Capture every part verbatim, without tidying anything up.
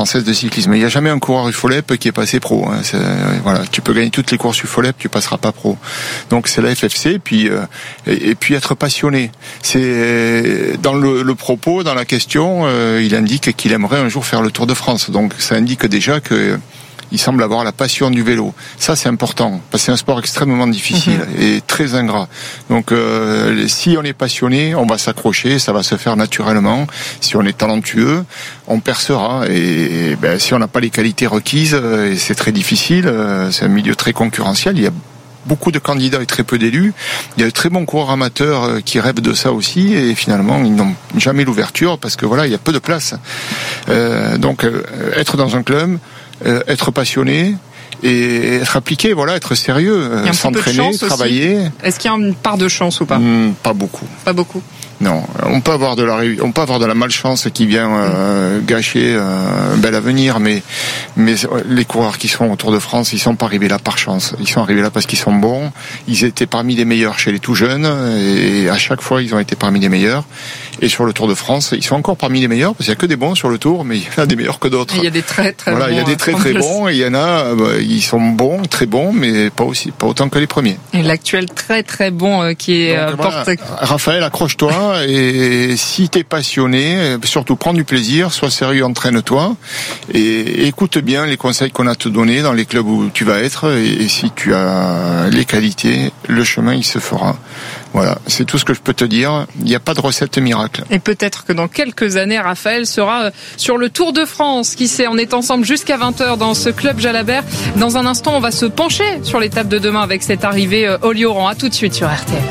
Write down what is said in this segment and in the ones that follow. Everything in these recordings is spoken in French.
française de cyclisme. Il n'y a jamais un coureur U F O L E P qui est passé pro. Hein. C'est, voilà, tu peux gagner toutes les courses U F O L E P, tu passeras pas pro. Donc c'est la F F C, puis euh, et, et puis être passionné. C'est dans le, le propos, dans la question, euh, il indique qu'il aimerait un jour faire le Tour de France. Donc ça indique déjà que il semble avoir la passion du vélo. Ça, c'est important, parce que c'est un sport extrêmement difficile mmh. et très ingrat. Donc, euh, si on est passionné, on va s'accrocher, ça va se faire naturellement. Si on est talentueux, on percera. Et, et ben, si on n'a pas les qualités requises, et c'est très difficile, c'est un milieu très concurrentiel, il y a beaucoup de candidats et très peu d'élus. Il y a de très bons coureurs amateurs qui rêvent de ça aussi, et finalement, ils n'ont jamais l'ouverture, parce que voilà, il y a peu de place. Euh, donc, euh, être dans un club, Euh, être passionné et être appliqué, voilà, être sérieux, euh, s'entraîner, travailler. Aussi. Est-ce qu'il y a une part de chance ou pas ? mmh, Pas beaucoup. Pas beaucoup. Non, on peut avoir de la on peut avoir de la malchance qui vient euh, gâcher euh, un bel avenir, mais mais les coureurs qui sont au Tour de France, ils sont pas arrivés là par chance. Ils sont arrivés là parce qu'ils sont bons. Ils étaient parmi les meilleurs chez les tout jeunes, et à chaque fois ils ont été parmi les meilleurs. Et sur le Tour de France, ils sont encore parmi les meilleurs, parce qu'il y a que des bons sur le Tour, mais il y en a des meilleurs que d'autres. Il y a des très très voilà, bons. il y a des très très bons, et il y en a, bah, ils sont bons, très bons, mais pas aussi, pas autant que les premiers. Et l'actuel très très bon euh, qui est Donc, euh, voilà. porte. Raphaël, accroche-toi, et si t'es passionné, surtout prends du plaisir, sois sérieux, entraîne-toi, et écoute bien les conseils qu'on a te donnés dans les clubs où tu vas être, et, et si tu as les qualités, le chemin il se fera. Voilà, c'est tout ce que je peux te dire. Il n'y a pas de recette miracle. Et peut-être que dans quelques années, Raphaël sera sur le Tour de France. Qui sait, on est ensemble jusqu'à vingt heures dans ce club Jalabert. Dans un instant, on va se pencher sur l'étape de demain avec cette arrivée au Lioran. À tout de suite sur R T L.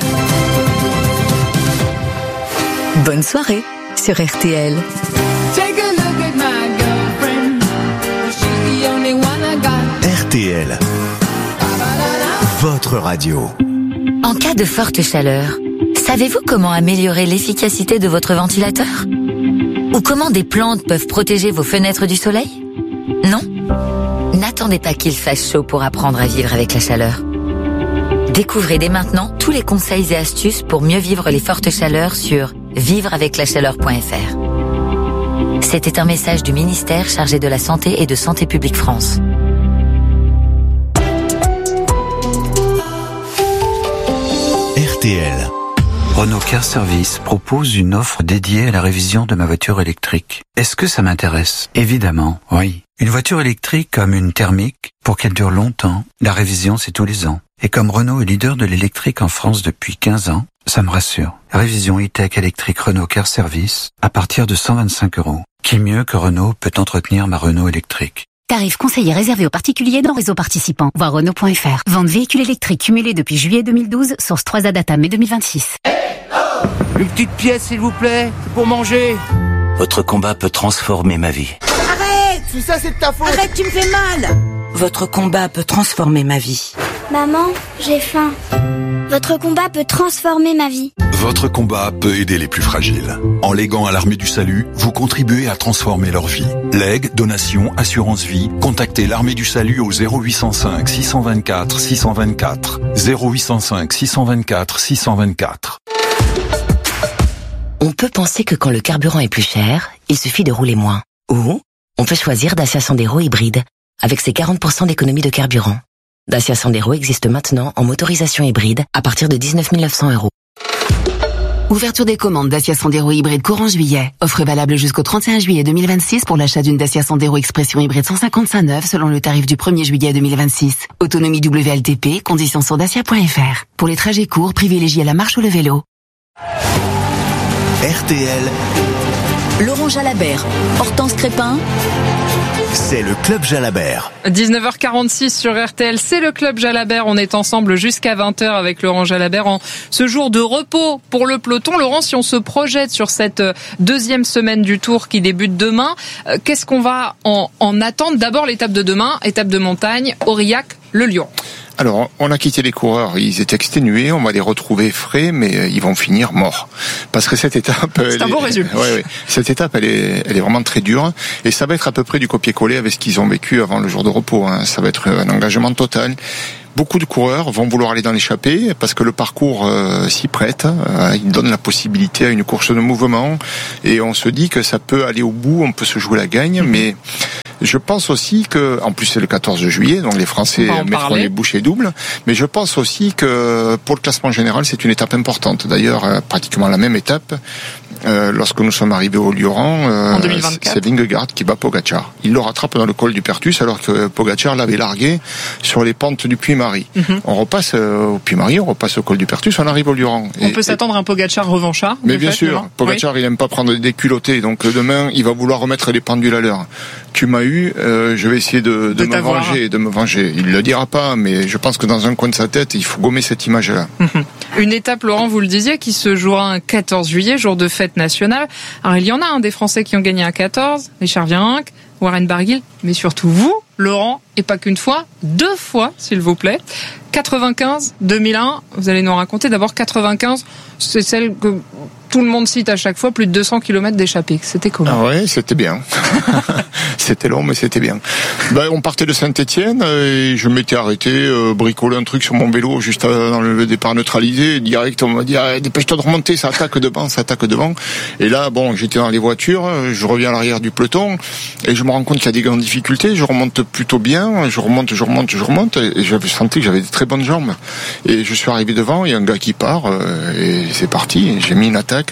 Bonne soirée sur R T L. R T L, votre radio. En cas de forte chaleur, savez-vous comment améliorer l'efficacité de votre ventilateur ? Ou comment des plantes peuvent protéger vos fenêtres du soleil ? Non ? N'attendez pas qu'il fasse chaud pour apprendre à vivre avec la chaleur. Découvrez dès maintenant tous les conseils et astuces pour mieux vivre les fortes chaleurs sur vivre avec la chaleur point f r. C'était un message du ministère chargé de la Santé et de Santé publique France. R T L. Renault Car Service propose une offre dédiée à la révision de ma voiture électrique. Est-ce que ça m'intéresse ? Évidemment, oui. Une voiture électrique comme une thermique, pour qu'elle dure longtemps, la révision c'est tous les ans. Et comme Renault est leader de l'électrique en France depuis quinze ans, ça me rassure. Révision e-tech électrique Renault Car Service à partir de cent vingt-cinq euros. Qui mieux que Renault peut entretenir ma Renault électrique ? Tarif conseillé réservé aux particuliers dans réseau participant. Voir Renault point f r. Vente véhicule électrique cumulée depuis juillet deux mille douze. Source trois A Data mai deux mille vingt-six. Une petite pièce, s'il vous plaît, pour manger. Votre combat peut transformer ma vie. Arrête! Tout ça, c'est de ta faute! Arrête, tu me fais mal! Votre combat peut transformer ma vie. Maman, j'ai faim. Votre combat peut transformer ma vie. Votre combat peut aider les plus fragiles. En léguant à l'Armée du Salut, vous contribuez à transformer leur vie. Legs, donations, assurance vie, contactez l'Armée du Salut au zéro huit cent cinq six cent vingt-quatre six cent vingt-quatre. zéro huit cent cinq six cent vingt-quatre six cent vingt-quatre. On peut penser que quand le carburant est plus cher, il suffit de rouler moins. Ou on peut choisir Dacia Sandero hybride, avec ses quarante pour cent d'économie de carburant. Dacia Sandero existe maintenant en motorisation hybride à partir de dix-neuf mille neuf cents euros. Ouverture des commandes Dacia Sandero hybride courant juillet. Offre valable jusqu'au trente et un juillet deux mille vingt-six pour l'achat d'une Dacia Sandero Expression hybride cent cinquante-cinq neuve selon le tarif du premier juillet deux mille vingt-six. Autonomie W L T P, conditions sur dacia point f r. Pour les trajets courts, privilégiez la marche ou le vélo. R T L. Laurent Jalabert, Hortense Crépin. C'est le Club Jalabert. dix-neuf heures quarante-six sur R T L, c'est le Club Jalabert. On est ensemble jusqu'à vingt heures avec Laurent Jalabert en ce jour de repos pour le peloton. Laurent, si on se projette sur cette deuxième semaine du Tour qui débute demain, qu'est-ce qu'on va en, en attendre ? D'abord l'étape de demain, étape de montagne, Aurillac, le Lyon. Alors, on a quitté les coureurs, ils étaient exténués, on va les retrouver frais, mais ils vont finir morts. Parce que cette étape... C'est un bon résumé. Ouais, ouais. Cette étape, elle est, elle est vraiment très dure, et ça va être à peu près du copier-coller avec ce qu'ils ont vécu avant le jour de repos, hein. Ça va être un engagement total. Beaucoup de coureurs vont vouloir aller dans l'échappée parce que le parcours euh, s'y prête, euh, il donne la possibilité à une course de mouvement, et on se dit que ça peut aller au bout, on peut se jouer la gagne, mais Je pense aussi que, en plus c'est le quatorze juillet, donc les Français mettront les bouchées doubles, mais je pense aussi que pour le classement général, c'est une étape importante. D'ailleurs, euh, pratiquement la même étape, euh, lorsque nous sommes arrivés au Lioran, euh, c'est Vingegaard qui bat Pogacar. Il le rattrape dans le col du Pertus, alors que Pogacar l'avait largué sur les pentes du Puy-Marie. Mm-hmm. On repasse euh, au Puy-Marie, on repasse au col du Pertus, on arrive au Lioran. On et, peut s'attendre à un Pogacar revanchard. Mais bien fait, sûr, non Pogacar, oui. Il aime pas prendre des culottés, donc demain, il va vouloir remettre les pendules à l'heure. Tu m'as eu, euh, je vais essayer de, de, de me venger, de me venger. Il le dira pas, mais je pense que dans un coin de sa tête, il faut gommer cette image-là. Une étape, Laurent, vous le disiez, qui se jouera un quatorze juillet, jour de fête nationale. Alors, il y en a un des Français qui ont gagné un quatorze, Richard Virenque, Warren Barguil, mais surtout vous, Laurent, et pas qu'une fois, deux fois, s'il vous plaît. quatre-vingt-quinze, deux mille un, vous allez nous raconter. D'abord, quatre-vingt-quinze, c'est celle que tout le monde cite à chaque fois, plus de deux cents kilomètres d'échappée. C'était comment? Ah ouais, c'était bien. C'était long, mais c'était bien. Ben, on partait de Saint-Étienne et je m'étais arrêté, euh, bricoler un truc sur mon vélo juste dans le départ neutralisé. Direct, on m'a dit ah, dépêche-toi de remonter, ça attaque devant, ça attaque devant. Et là, bon, j'étais dans les voitures, je reviens à l'arrière du peloton et je me rends compte qu'il y a des grandes difficultés. Je remonte plutôt bien, je remonte, je remonte, je remonte et je sentais que j'avais des très bonnes jambes. Et je suis arrivé devant, il y a un gars qui part euh, et c'est parti. J'ai mis une attaque.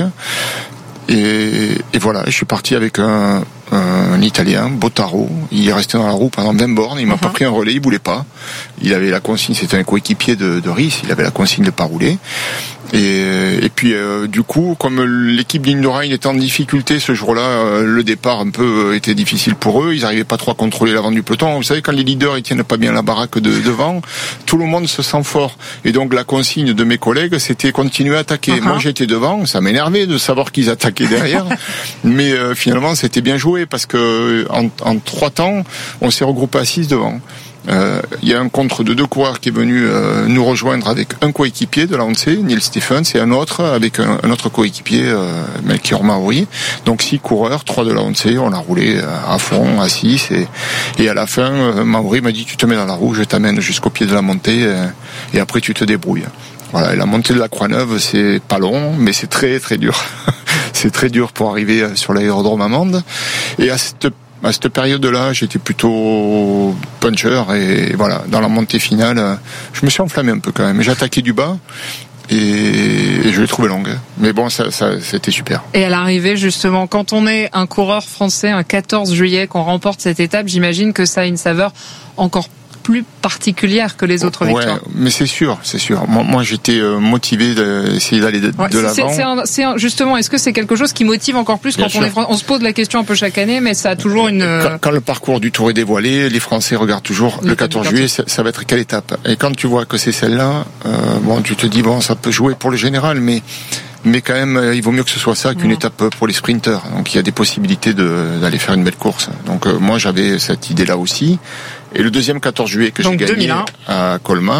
Et, et voilà, je suis parti avec un, un Italien, Bottaro. Il est resté dans la roue pendant vingt bornes. Il m'a uh-huh. pas pris un relais, il voulait pas. Il avait la consigne, c'était un coéquipier de, de Rhys. Il avait la consigne de pas rouler. Et, et puis euh, du coup, comme l'équipe d'Indorain était en difficulté ce jour-là, euh, le départ un peu euh, était difficile pour eux. Ils n'arrivaient pas trop à contrôler l'avant du peloton. Vous savez, quand les leaders ils tiennent pas bien la baraque de devant, tout le monde se sent fort. Et donc la consigne de mes collègues, c'était continuer à attaquer. Uh-huh. Moi, j'étais devant. Ça m'énervait de savoir qu'ils attaquaient derrière, mais euh, finalement, c'était bien joué parce que en, en trois temps, on s'est regroupé à six devant. Il euh, y a un contre de deux coureurs qui est venu euh, nous rejoindre avec un coéquipier de Lancé, Neil Stephens, et un autre avec un, un autre coéquipier, euh, Melchior Mauri. Donc six coureurs, trois de Lancé, on a roulé à fond, à six, et, et à la fin, euh, Mauri m'a dit tu te mets dans la roue, je t'amène jusqu'au pied de la montée, euh, et après tu te débrouilles. Voilà, et la montée de la Croix-Neuve, c'est pas long, mais c'est très très dur. C'est très dur pour arriver sur l'aérodrome Amande. Et à cette À cette période-là, j'étais plutôt puncher et voilà, dans la montée finale, je me suis enflammé un peu quand même. J'ai attaqué du bas et, et je l'ai trouvé longue. Mais bon, ça, ça, c'était super. Et à l'arrivée, justement, quand on est un coureur français, un quatorze juillet, qu'on remporte cette étape, j'imagine que ça a une saveur encore plus particulière que les autres ouais, victoires. Mais c'est sûr, c'est sûr. Moi, moi j'étais motivé d'essayer d'aller de, ouais, de l'avant. C'est, c'est un, c'est un, justement, est-ce que c'est quelque chose qui motive encore plus Bien quand sûr. on est On se pose la question un peu chaque année, mais ça a toujours une... Quand, quand le parcours du Tour est dévoilé, les Français regardent toujours le, le quatorze juillet, ça, ça va être quelle étape. Et quand tu vois que c'est celle-là, euh, bon, tu te dis, bon, ça peut jouer pour le général, mais... Mais quand même, il vaut mieux que ce soit ça qu'une mmh. étape pour les sprinteurs. Donc il y a des possibilités de, d'aller faire une belle course. Donc euh, moi j'avais cette idée-là aussi. Et le deuxième quatorze juillet que Donc, j'ai gagné deux mille un. À Colmar,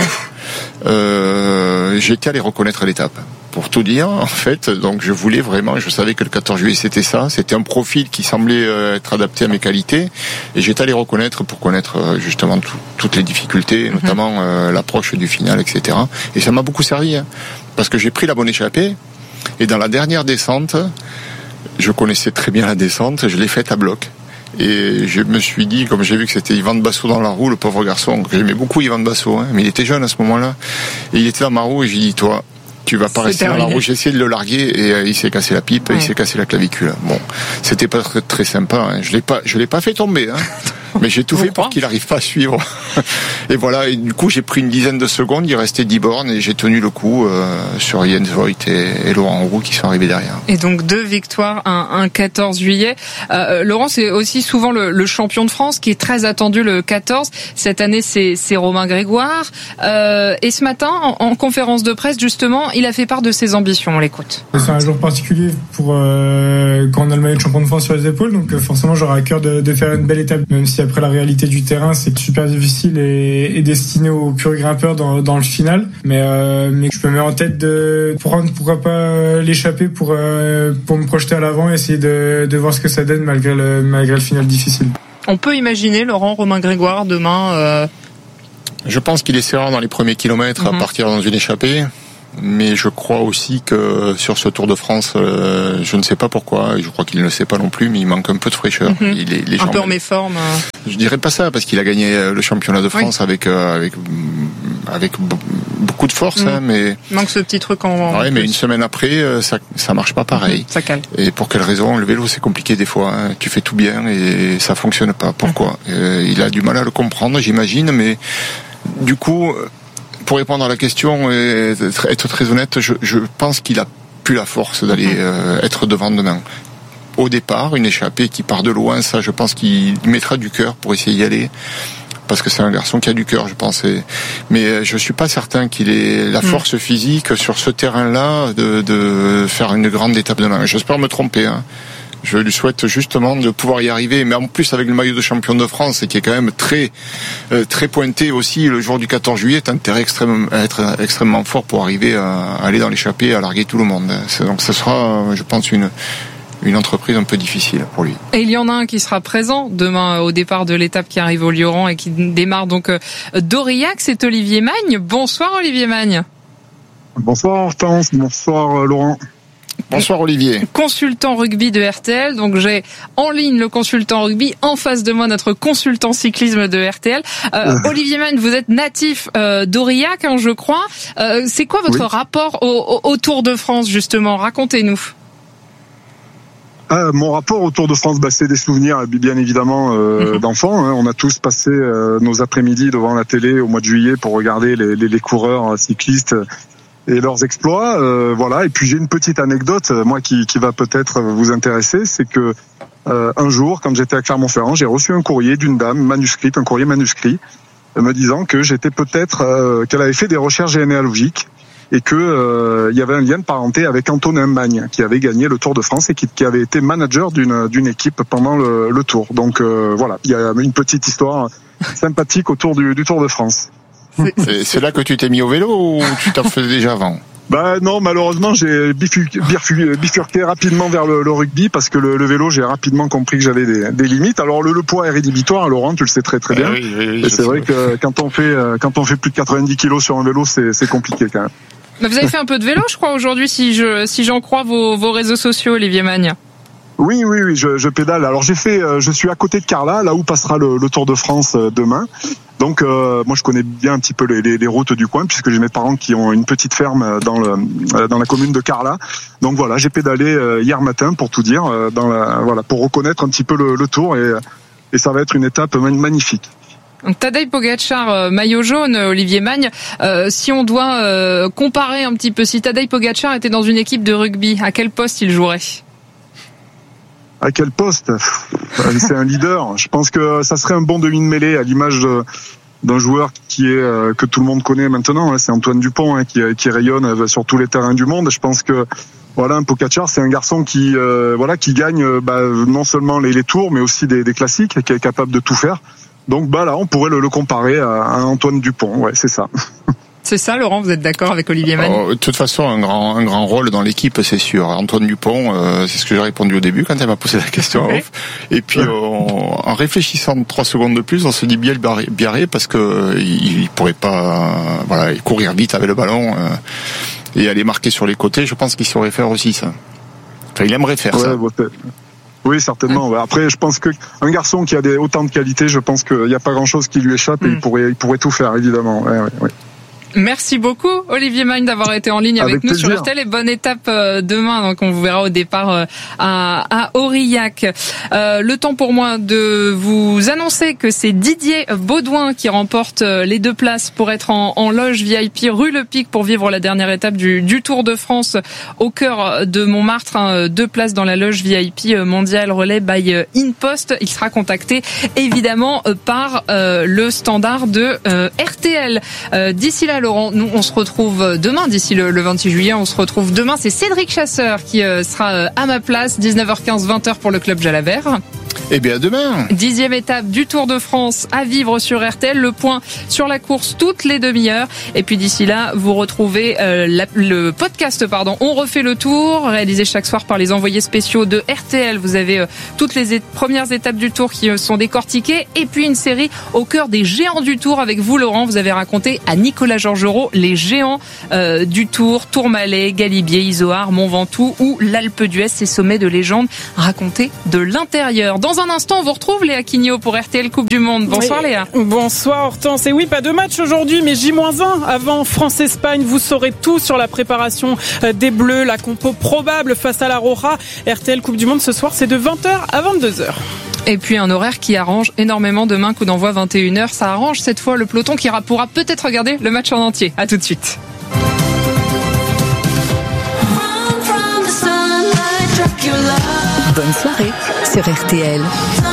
euh, j'étais allé reconnaître l'étape. Pour tout dire, en fait, donc je voulais vraiment, je savais que le quatorze juillet c'était ça, c'était un profil qui semblait être adapté à mes qualités, et j'étais allé reconnaître pour connaître justement tout, toutes les difficultés, mmh. notamment euh, l'approche du final, et cetera. Et ça m'a beaucoup servi, hein, parce que j'ai pris la bonne échappée. Et dans la dernière descente, je connaissais très bien la descente, je l'ai faite à bloc. Et je me suis dit, comme j'ai vu que c'était Yvan de Basso dans la roue, le pauvre garçon, que j'aimais beaucoup Yvan de Basso, hein, mais il était jeune à ce moment-là. Et il était dans ma roue et j'ai dit, toi, tu vas pas C'est rester terminé. Dans la roue. J'ai essayé de le larguer et euh, il s'est cassé la pipe, ouais. il s'est cassé la clavicule. Bon, c'était pas très, très sympa. Hein. Je l'ai pas, je l'ai pas fait tomber. Hein. Mais j'ai tout fait pour qu'il n'arrive pas à suivre. Et voilà, et du coup j'ai pris une dizaine de secondes, il restait dix bornes et j'ai tenu le coup euh, sur Jens Voigt et, et Laurent Roux qui sont arrivés derrière. Et donc deux victoires, un, un quatorze juillet. Euh, Laurent, c'est aussi souvent le, le champion de France qui est très attendu le quatorze. Cette année c'est, c'est Romain Grégoire. Euh, et ce matin, en, en conférence de presse justement, il a fait part de ses ambitions. On l'écoute. C'est un jour particulier pour euh, quand on a le maillot de champion de France sur les épaules, donc forcément j'aurai à cœur de, de faire une belle étape, même si après la réalité du terrain c'est super difficile et, et destiné aux purs grimpeurs dans, dans le final, mais, euh, mais je me mets en tête de prendre pourquoi pas l'échapper pour, euh, pour me projeter à l'avant et essayer de, de voir ce que ça donne malgré le, malgré le final difficile. On peut imaginer Laurent Romain Grégoire demain euh... Je pense qu'il essaiera dans les premiers kilomètres mm-hmm. à partir dans une échappée. Mais je crois aussi que sur ce Tour de France, euh, je ne sais pas pourquoi, et je crois qu'il ne le sait pas non plus, mais il manque un peu de fraîcheur. Mm-hmm. Il est, les un jambes, peu en méforme. Je dirais pas ça, parce qu'il a gagné le championnat de France oui. avec, euh, avec avec beaucoup de force, mm. hein, mais il manque ce petit truc en. Ouais, mais une semaine après, ça ça marche pas pareil. Mm-hmm. Ça cale. Et pour quelle raison? Le vélo, c'est compliqué des fois. Hein. Tu fais tout bien et ça fonctionne pas. Pourquoi? Mm. euh, Il a du mal à le comprendre, j'imagine, mais du coup. Pour répondre à la question et être très honnête, je, je pense qu'il a plus la force d'aller euh, être devant demain. Au départ, une échappée qui part de loin, ça, je pense qu'il mettra du cœur pour essayer d'y aller. Parce que c'est un garçon qui a du cœur, je pense. Mais je suis pas certain qu'il ait la force physique sur ce terrain-là de, de faire une grande étape demain. J'espère me tromper, hein. Je lui souhaite justement de pouvoir y arriver, mais en plus avec le maillot de champion de France, qui est quand même très euh, très pointé aussi le jour du quatorze juillet, t'as intérêt extrêmement, à être extrêmement fort pour arriver à aller dans l'échappée, à larguer tout le monde. C'est, donc ce sera, je pense, une une entreprise un peu difficile pour lui. Et il y en a un qui sera présent demain au départ de l'étape qui arrive au Lioran et qui démarre donc d'Aurillac, c'est Olivier Magne. Bonsoir Olivier Magne. Bonsoir Hortense, bonsoir Laurent. Bonsoir Olivier. Consultant rugby de R T L, donc j'ai en ligne le consultant rugby, en face de moi notre consultant cyclisme de R T L. Euh, euh. Olivier Magne, vous êtes natif euh, d'Aurillac, hein, je crois. Euh, c'est quoi votre oui. rapport au, au, au Tour de France justement? Racontez-nous. Euh, mon rapport au Tour de France, bah, c'est des souvenirs bien évidemment euh, mmh. d'enfants. Hein. On a tous passé euh, nos après-midi devant la télé au mois de juillet pour regarder les, les, les coureurs cyclistes et leurs exploits, euh, voilà. Et puis j'ai une petite anecdote, moi qui, qui va peut-être vous intéresser, c'est que euh, un jour, quand j'étais à Clermont-Ferrand, j'ai reçu un courrier d'une dame manuscrite, un courrier manuscrit, me disant que j'étais peut-être, euh, qu'elle avait fait des recherches généalogiques et que euh, il y avait un lien de parenté avec Antonin Magne, qui avait gagné le Tour de France et qui, qui avait été manager d'une d'une équipe pendant le, le Tour. Donc euh, voilà, il y a une petite histoire sympathique autour du, du Tour de France. C'est, c'est là que tu t'es mis au vélo ou tu t'en faisais déjà avant? Bah non, malheureusement j'ai bifurqué, bifurqué rapidement vers le, le rugby parce que le, le vélo, j'ai rapidement compris que j'avais des, des limites. Alors le, le poids est rédhibitoire, Laurent, tu le sais très très bien. Oui, oui, oui, et c'est vrai que quand on fait quand on fait plus de quatre-vingt-dix kilos sur un vélo, c'est, c'est compliqué quand même. Mais vous avez fait un peu de vélo, je crois, aujourd'hui, si je si j'en crois vos, vos réseaux sociaux, Olivier Magne. Oui, oui, oui, je, je pédale. Alors j'ai fait, je suis à côté de Carla, là où passera le, le Tour de France demain. Donc euh, moi je connais bien un petit peu les, les, les routes du coin puisque j'ai mes parents qui ont une petite ferme dans le dans la commune de Carla. Donc voilà, j'ai pédalé euh, hier matin pour tout dire, euh, dans la, voilà, pour reconnaître un petit peu le, le Tour et et ça va être une étape magnifique. Tadej Pogačar, euh, maillot jaune, Olivier Magne. Euh, si on doit euh, comparer un petit peu, si Tadej Pogačar était dans une équipe de rugby, à quel poste il jouerait? À quel poste? C'est un leader. Je pense que ça serait un bon demi de mêlée à l'image de, d'un joueur qui est euh, que tout le monde connaît maintenant. Hein, c'est Antoine Dupont hein, qui, qui rayonne sur tous les terrains du monde. Je pense que voilà, un Pogačar, c'est un garçon qui euh, voilà qui gagne bah, non seulement les, les tours, mais aussi des, des classiques, qui est capable de tout faire. Donc bah là, on pourrait le, le comparer à, à Antoine Dupont. Ouais, c'est ça. C'est ça, Laurent, vous êtes d'accord avec Olivier Magne? Oh, de toute façon, un grand, un grand rôle dans l'équipe, c'est sûr. Antoine Dupont, euh, c'est ce que j'ai répondu au début quand elle m'a posé la question. Okay. Et puis, on, en réfléchissant trois secondes de plus, on se dit bien le Biarré parce que il, il pourrait pas, euh, voilà, courir vite avec le ballon euh, et aller marquer sur les côtés. Je pense qu'il saurait faire aussi ça. Enfin, il aimerait faire ouais, ça. Ouais. Oui, certainement. Ouais. Après, je pense que un garçon qui a des, autant de qualités, je pense qu'il n'y a pas grand-chose qui lui échappe mm. et il pourrait, il pourrait tout faire, évidemment. Ouais, ouais, ouais. Merci beaucoup Olivier Magne d'avoir été en ligne avec, avec nous plaisir. Sur R T L et bonne étape euh, demain. Donc on vous verra au départ euh, à, à Aurillac. Euh, le temps pour moi de vous annoncer que c'est Didier Baudouin qui remporte euh, les deux places pour être en, en loge V I P rue Le Pic pour vivre la dernière étape du, du Tour de France au cœur de Montmartre. Hein, deux places dans la loge V I P mondial relais by InPost. Il sera contacté évidemment par euh, le standard de euh, R T L. Euh, d'ici là, Laurent, nous on se retrouve demain, d'ici le, le vingt-six juillet, on se retrouve demain. C'est Cédric Chasseur qui euh, sera euh, à ma place, dix-neuf heures quinze, vingt heures pour le Club Jalabert. Eh bien, à demain. Dixième étape du Tour de France à vivre sur R T L. Le point sur la course toutes les demi-heures. Et puis d'ici là, vous retrouvez euh, la, le podcast, pardon. On refait le tour, réalisé chaque soir par les envoyés spéciaux de R T L. Vous avez euh, toutes les é- premières étapes du Tour qui euh, sont décortiquées. Et puis une série au cœur des géants du Tour avec vous, Laurent. Vous avez raconté à Nicolas Georgerot les géants euh, du Tour, Tourmalet, Galibier, Izoard, Mont Ventoux ou l'Alpe d'Huez, ces sommets de légende racontés de l'intérieur. Dans un instant, on vous retrouve Léa Quignot pour R T L Coupe du Monde. Bonsoir oui. Léa. Bonsoir Hortense. Et oui, pas de match aujourd'hui, mais J moins un avant France-Espagne. Vous saurez tout sur la préparation des Bleus, la compo probable face à la Roja. R T L Coupe du Monde ce soir, c'est de vingt heures à vingt-deux heures. Et puis un horaire qui arrange énormément. Demain, coup d'envoi vingt et une heures. Ça arrange cette fois le peloton qui pourra peut-être regarder le match en entier. À tout de suite. Bonne soirée sur R T L.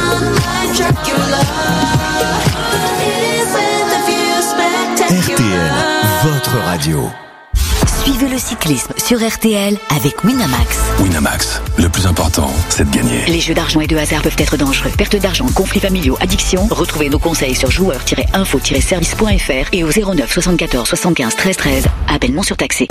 R T L, votre radio. Suivez le cyclisme sur R T L avec Winamax. Winamax, le plus important, c'est de gagner. Les jeux d'argent et de hasard peuvent être dangereux. Perte d'argent, conflits familiaux, addiction. Retrouvez nos conseils sur joueurs tiret info tiret service point f r et au zéro neuf soixante-quatorze soixante-quinze treize treize. Appel non surtaxé.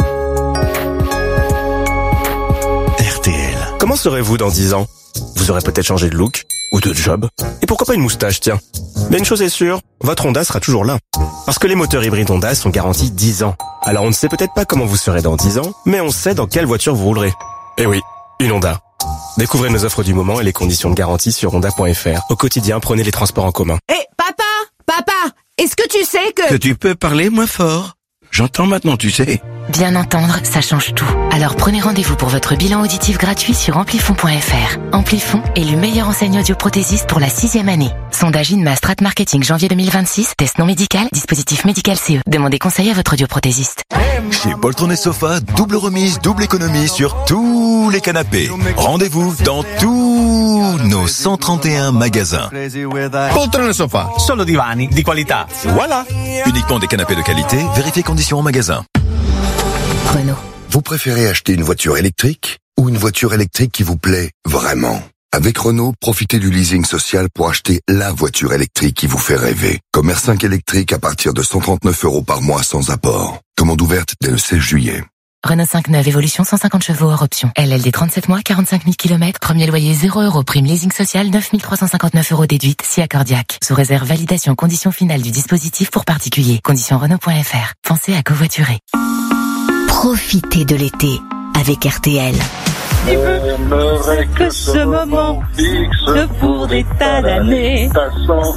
R T L. Comment serez-vous dans dix ans? Vous aurez peut-être changé de look ou de job. Et pourquoi pas une moustache, tiens. Mais une chose est sûre, votre Honda sera toujours là. Parce que les moteurs hybrides Honda sont garantis dix ans. Alors on ne sait peut-être pas comment vous serez dans dix ans, mais on sait dans quelle voiture vous roulerez. Eh oui, une Honda. Découvrez nos offres du moment et les conditions de garantie sur honda point f r. Au quotidien, prenez les transports en commun. Hé, hey, papa, papa, est-ce que tu sais que... Que tu peux parler moins fort. J'entends maintenant, tu sais. Bien entendre, ça change tout. Alors prenez rendez-vous pour votre bilan auditif gratuit sur amplifon point f r. Amplifon, élu meilleur enseigne audioprothésiste pour la sixième année. Sondage INMA Strat Marketing janvier deux mille vingt-six. Test non médical, dispositif médical C E. Demandez conseil à votre audioprothésiste. Chez Poltron et Sofa, double remise, double économie sur tous les canapés. Rendez-vous dans tous nos cent trente et un magasins. Poltron et Sofa, solo divani di qualità. Voilà. Uniquement des canapés de qualité, vérifiez conditions en magasin. Renault. Vous préférez acheter une voiture électrique ou une voiture électrique qui vous plaît vraiment? Avec Renault, profitez du leasing social pour acheter la voiture électrique qui vous fait rêver. Comme R cinq électrique à partir de cent trente-neuf euros par mois sans apport. Commande ouverte dès le seize juillet. Renault cinq neuf, évolution cent cinquante chevaux hors option. L L D trente-sept mois, quarante-cinq mille kilomètres, premier loyer zéro euros, prime leasing social neuf mille trois cent cinquante-neuf euros déduite, si accordiaque. Sous réserve validation conditions finales du dispositif pour particuliers. Conditions Renault point f r. Pensez à covoiturer. Profitez de l'été avec R T L. J'aimerais que ce moment fixe pour des tas d'années ta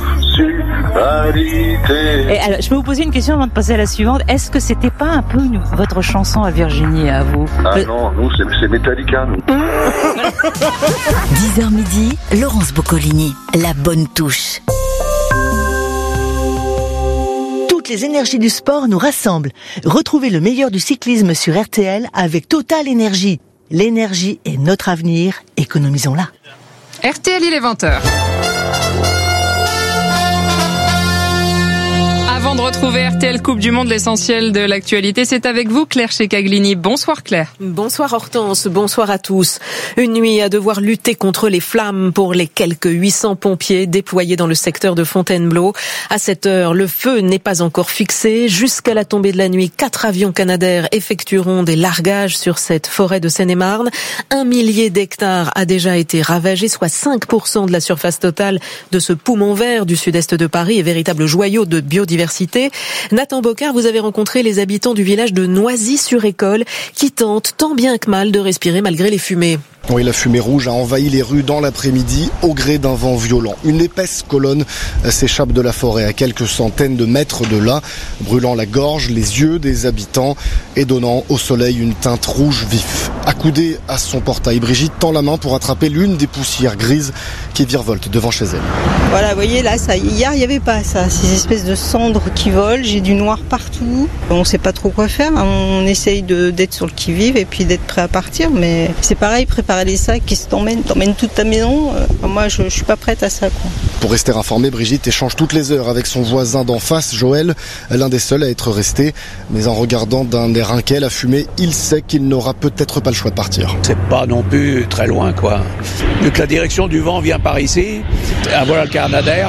sensualité. Et alors, je peux vous poser une question avant de passer à la suivante. Est-ce que c'était pas un peu une, votre chanson à Virginie, à vous? Ah Le... non, nous c'est, c'est Metallica, nous. dix heures midi, Laurence Boccolini, la bonne touche. Toutes les énergies du sport nous rassemblent. Retrouvez le meilleur du cyclisme sur R T L avec Total Énergie. L'énergie est notre avenir, économisons-la. R T L, il est vingt heures. Avant de retrouver R T L Coupe du Monde, l'essentiel de l'actualité, c'est avec vous Claire Checaglini. Bonsoir Claire. Bonsoir Hortense, bonsoir à tous. Une nuit à devoir lutter contre les flammes pour les quelques huit cents pompiers déployés dans le secteur de Fontainebleau. À cette heure, le feu n'est pas encore fixé. Jusqu'à la tombée de la nuit, quatre avions canadaires effectueront des largages sur cette forêt de Seine-et-Marne. Un millier d'hectares a déjà été ravagé, soit cinq pour cent de la surface totale de ce poumon vert du sud-est de Paris et véritable joyau de biodiversité. Nathan Bocard, vous avez rencontré les habitants du village de Noisy-sur-École qui tentent tant bien que mal de respirer malgré les fumées. Oui, la fumée rouge a envahi les rues dans l'après-midi au gré d'un vent violent. Une épaisse colonne s'échappe de la forêt à quelques centaines de mètres de là, brûlant la gorge, les yeux des habitants et donnant au soleil une teinte rouge vif. Accoudée à son portail, Brigitte tend la main pour attraper l'une des poussières grises qui virevoltent devant chez elle. Voilà, vous voyez là, ça, hier il n'y avait pas ça, ces espèces de cendres qui volent, j'ai du noir partout. On ne sait pas trop quoi faire, on essaye de, d'être sur le qui-vive et puis d'être prêt à partir, mais c'est pareil, préparer préparer les sacs, qu'est-ce que t'emmènes? T'emmènes toute ta maison? Enfin, moi, je, je suis pas prête à ça, quoi. Pour rester informé, Brigitte échange toutes les heures avec son voisin d'en face, Joël, l'un des seuls à être resté. Mais en regardant d'un air inquiet la fumée, il sait qu'il n'aura peut-être pas le choix de partir. C'est pas non plus très loin, quoi. Vu que la direction du vent vient par ici, ah, voilà le Canadair.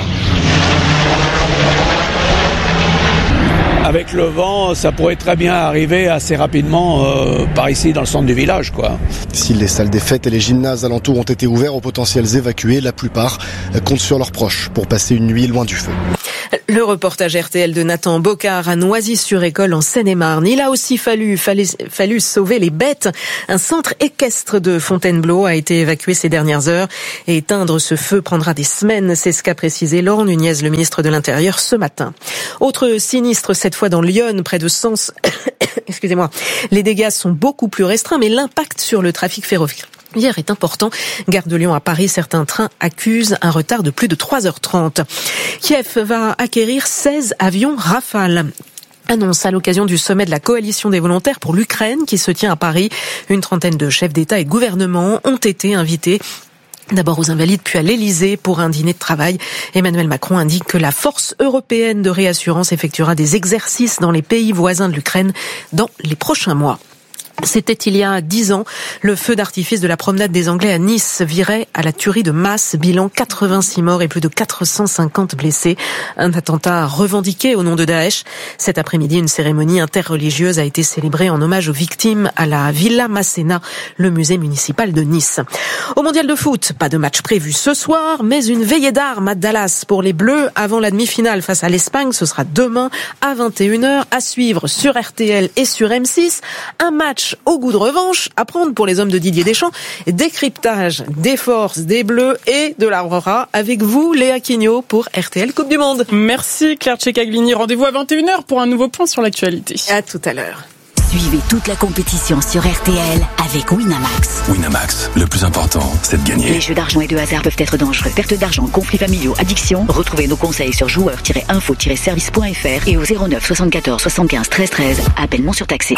Avec le vent, ça pourrait très bien arriver assez rapidement euh, par ici, dans le centre du village, quoi. Si les salles des fêtes et les gymnases alentours ont été ouverts aux potentiels évacués, la plupart comptent sur leurs proches pour passer une nuit loin du feu. Le reportage R T L de Nathan Bocard à Noisy-sur-École en Seine-et-Marne. Il a aussi fallu, fallu, fallu sauver les bêtes. Un centre équestre de Fontainebleau a été évacué ces dernières heures et éteindre ce feu prendra des semaines. C'est ce qu'a précisé Laurent Nunez, le ministre de l'Intérieur, ce matin. Autre sinistre, cette fois dans Lyon, près de Sens. Excusez-moi. Les dégâts sont beaucoup plus restreints, mais l'impact sur le trafic ferroviaire Hier est important. Gare de Lyon à Paris, certains trains accusent un retard de plus de trois heures trente. Kiev va acquérir seize avions Rafale. Annonce à l'occasion du sommet de la coalition des volontaires pour l'Ukraine qui se tient à Paris. Une trentaine de chefs d'État et gouvernement ont été invités. D'abord aux Invalides, puis à l'Élysée pour un dîner de travail. Emmanuel Macron indique que la force européenne de réassurance effectuera des exercices dans les pays voisins de l'Ukraine dans les prochains mois. C'était il y a dix ans. Le feu d'artifice de la promenade des Anglais à Nice virait à la tuerie de masse. Bilan quatre-vingt-six morts et plus de quatre cent cinquante blessés. Un attentat revendiqué au nom de Daesh. Cet après-midi, une cérémonie interreligieuse a été célébrée en hommage aux victimes à la Villa Masséna, le musée municipal de Nice. Au mondial de foot, pas de match prévu ce soir, mais une veillée d'armes à Dallas pour les Bleus avant la demi-finale face à l'Espagne. Ce sera demain à vingt et une heures à suivre sur R T L et sur M six. Un match au goût de revanche à prendre pour les hommes de Didier Deschamps. Décryptage des forces des Bleus et de l'Aurora avec vous, Léa Quignot, pour R T L Coupe du Monde. Merci Claire Tchekaglini. Rendez-vous à vingt et une heures pour un nouveau point sur l'actualité. À tout à l'heure. Suivez toute la compétition sur R T L avec Winamax. Winamax, le plus important, c'est de gagner. Les jeux d'argent et de hasard peuvent être dangereux. Perte d'argent, conflits familiaux, addiction. Retrouvez nos conseils sur joueurs tiret info tiret service point f r et au zéro neuf soixante-quatorze soixante-quinze treize treize. Appel non surtaxé.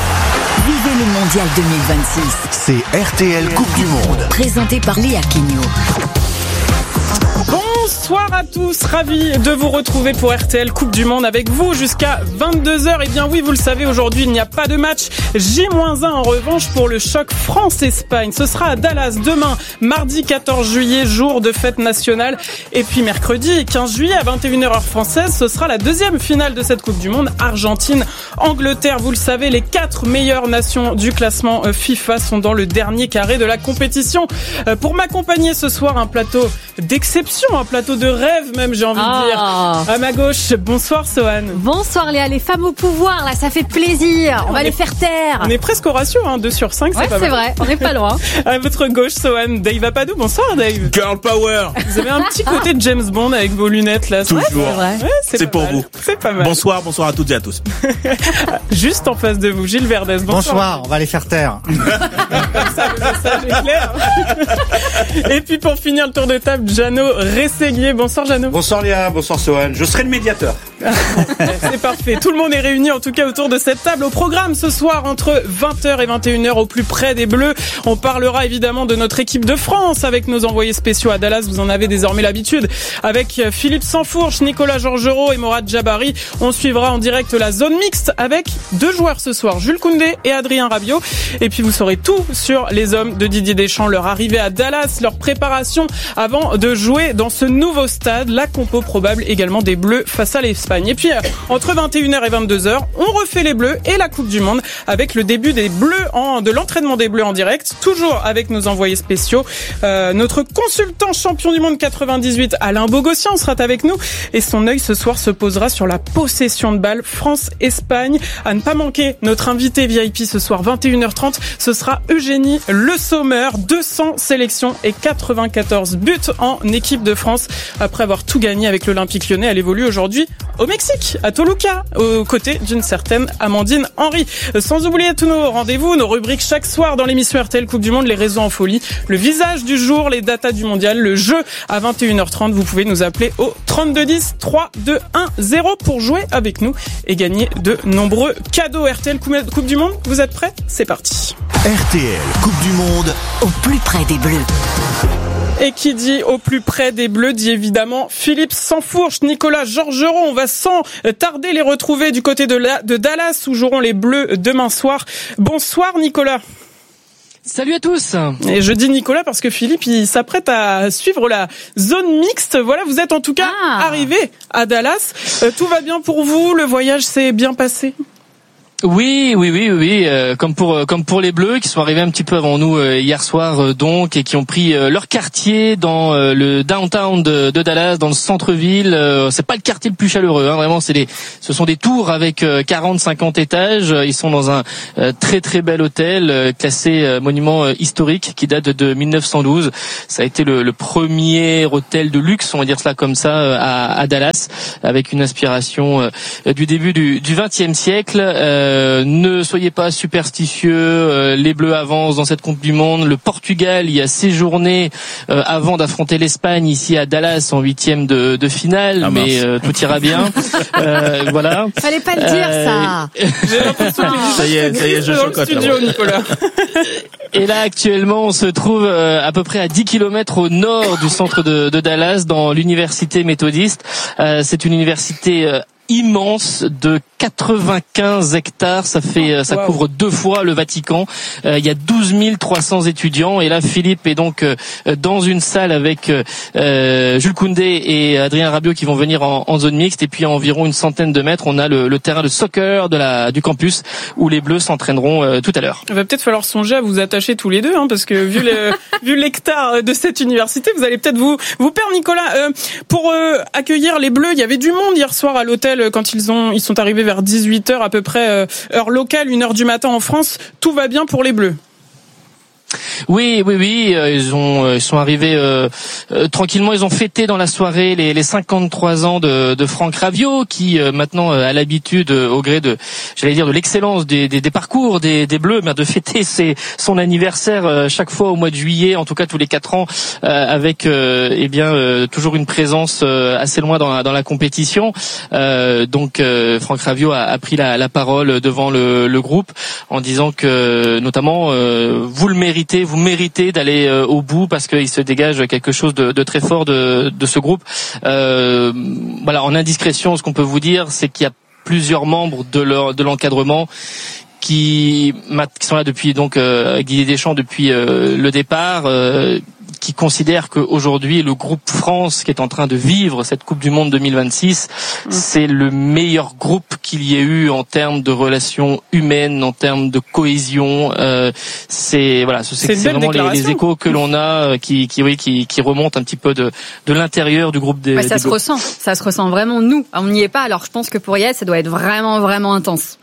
Vivez le mondial deux mille vingt-six. C'est R T L Coupe du Monde. Présenté par Léa Quignot. Bonsoir à tous, ravi de vous retrouver pour R T L Coupe du Monde avec vous jusqu'à vingt-deux heures. Et bien oui, vous le savez, aujourd'hui il n'y a pas de match. J un en revanche pour le choc France-Espagne. Ce sera à Dallas demain, mardi quatorze juillet, jour de fête nationale. Et puis mercredi quinze juillet à vingt et une heures heure française, ce sera la deuxième finale de cette Coupe du Monde, Argentine-Angleterre. Vous le savez, les quatre meilleures nations du classement FIFA sont dans le dernier carré de la compétition. Pour m'accompagner ce soir, un plateau d'exception, un plateau de rêve même, j'ai envie ah. de dire. À ma gauche, bonsoir Sohan. Bonsoir Léa, les femmes au pouvoir, là, ça fait plaisir. On, on va est, les faire taire. On est presque au ratio, hein, deux sur cinq, c'est ouais, pas c'est mal. vrai, on n'est pas loin. À votre gauche, Sohan, Dave Apadou, bonsoir Dave. Girl power. Vous avez un petit côté de James Bond avec vos lunettes là. Toujours. Ouais, c'est vrai. Ouais, c'est c'est pour mal. vous. C'est pas mal. Bonsoir, bonsoir à toutes et à tous. Juste en face de vous, Gilles Verdez, bonsoir. Bonsoir, on va les faire taire. Comme ça, le message est clair. Et puis pour finir le tour de table, Jeannot Rességuier, bonsoir Jeannot. Bonsoir Léa, bonsoir Sohan, je serai le médiateur. C'est parfait, tout le monde est réuni en tout cas autour de cette table. Au programme ce soir entre vingt heures et vingt et une heures au plus près des Bleus, on parlera évidemment de notre équipe de France avec nos envoyés spéciaux à Dallas, vous en avez désormais l'habitude, avec Philippe Sansfourche, Nicolas Georgerot et Morad Jabari. On suivra en direct la zone mixte avec deux joueurs ce soir, Jules Koundé et Adrien Rabiot. Et puis vous saurez tout sur les hommes de Didier Deschamps, leur arrivée à Dallas, leur préparation avant de jouer dans ce nouveau stade, la compo probable également des Bleus face à l'Espagne. Et puis entre vingt et une heures et vingt-deux heures, on refait les Bleus et la Coupe du Monde avec le début des Bleus en, de l'entraînement des Bleus en direct, toujours avec nos envoyés spéciaux. Euh, notre consultant champion du monde quatre-vingt-dix-huit, Alain Bogossian, sera avec nous et son œil ce soir se posera sur la possession de balle France-Espagne. À ne pas manquer notre invité V I P ce soir, vingt et une heures trente, ce sera Eugénie Le Sommer, deux cents sélections et quatre-vingt-quatorze buts en équipe de France. Après avoir tout gagné avec l'Olympique Lyonnais, elle évolue aujourd'hui au Mexique, à Toluca, aux côtés d'une certaine Amandine Henry. Sans oublier tous nos rendez-vous, nos rubriques chaque soir dans l'émission R T L Coupe du Monde, les réseaux en folie, le visage du jour, les datas du mondial, le jeu à vingt et une heures trente. Vous pouvez nous appeler au trente-deux dix trois deux un zéro pour jouer avec nous et gagner de nombreux cadeaux. R T L Coupe du Monde, vous êtes prêts ? C'est parti. R T L Coupe du Monde, au plus près des Bleus. Et qui dit au plus près des Bleus dit évidemment Philippe Sansfourche, Nicolas Georgerot. On va sans tarder les retrouver du côté de, la, de Dallas où joueront les Bleus demain soir. Bonsoir Nicolas. Salut à tous. Et je dis Nicolas parce que Philippe il s'apprête à suivre la zone mixte. Voilà, vous êtes en tout cas ah. arrivé à Dallas. Euh, tout va bien pour vous, le voyage s'est bien passé ? Oui, oui, oui, oui, euh, comme pour comme pour les Bleus qui sont arrivés un petit peu avant nous euh, hier soir euh, donc et qui ont pris euh, leur quartier dans euh, le downtown de, de Dallas, dans le centre-ville. Euh, c'est pas le quartier le plus chaleureux, hein, vraiment. C'est des, ce sont des tours avec euh, quarante, cinquante étages. Ils sont dans un euh, très très bel hôtel euh, classé euh, monument euh, historique qui date de mille neuf cent douze. Ça a été le, le premier hôtel de luxe, on va dire cela comme ça, euh, à, à Dallas, avec une inspiration euh, du début du, du vingtième siècle. Euh, Euh, ne soyez pas superstitieux, euh, les Bleus avancent dans cette Coupe du Monde. Le Portugal y a séjourné euh, avant d'affronter l'Espagne ici à Dallas en huitième de, de finale, ah, mais euh, tout ira bien. euh, voilà. Fallait pas le dire euh, ça. J'ai l'impression que ça y est, ça y est, je chocotte. Studio, Nicolas. Et là actuellement, on se trouve euh, à peu près à dix kilomètres au nord du centre de, de Dallas, dans l'université méthodiste. Euh, c'est une université euh, immense de quatre-vingt-quinze hectares, ça fait, ça couvre deux fois le Vatican. Euh, il y a douze mille trois cents étudiants et là Philippe est donc euh, dans une salle avec euh, Jules Koundé et Adrien Rabiot qui vont venir en, en zone mixte et puis à environ une centaine de mètres, on a le, le terrain de soccer de la du campus où les Bleus s'entraîneront euh, tout à l'heure. Il va peut-être falloir songer à vous attacher tous les deux, hein, parce que vu le, vu l'hectare de cette université, vous allez peut-être vous vous perdre, Nicolas. Euh, pour euh, accueillir les Bleus, il y avait du monde hier soir à l'hôtel quand ils ont ils sont arrivés vers dix-huit heures à peu près, euh, heure locale, une heure du matin en France. Tout va bien pour les Bleus. Oui, oui, oui, euh, ils ont, euh, ils sont arrivés euh, euh, tranquillement. Ils ont fêté dans la soirée les, les cinquante-trois ans de, de Franck Raviot, qui euh, maintenant euh, a l'habitude, euh, au gré de, j'allais dire, de l'excellence des, des, des parcours des, des Bleus, mais de fêter ses, son anniversaire euh, chaque fois au mois de juillet, en tout cas tous les quatre ans, euh, avec, euh, eh bien, euh, toujours une présence euh, assez loin dans la, dans la compétition. Euh, donc, euh, Franck Raviot a, a pris la, la parole devant le, le groupe en disant que, notamment, euh, vous le méritez. Vous méritez d'aller euh, au bout parce qu'il se dégage quelque chose de, de très fort de, de ce groupe. Euh, voilà, en indiscrétion, ce qu'on peut vous dire, c'est qu'il y a plusieurs membres de, leur, de l'encadrement qui, qui sont là depuis donc euh, Didier Deschamps depuis euh, le départ. Euh, qui considère qu'aujourd'hui le groupe France qui est en train de vivre cette Coupe du Monde deux mille vingt-six, mmh. c'est le meilleur groupe qu'il y ait eu en termes de relations humaines, en termes de cohésion. Euh, c'est voilà, c'est, c'est, c'est vraiment les, les échos que l'on a qui qui oui qui qui remontent un petit peu de de l'intérieur du groupe des. Ouais, ça des se Bleus. ressent, ça se ressent vraiment. Nous, on n'y est pas. Alors je pense que pour y être, ça doit être vraiment vraiment intense.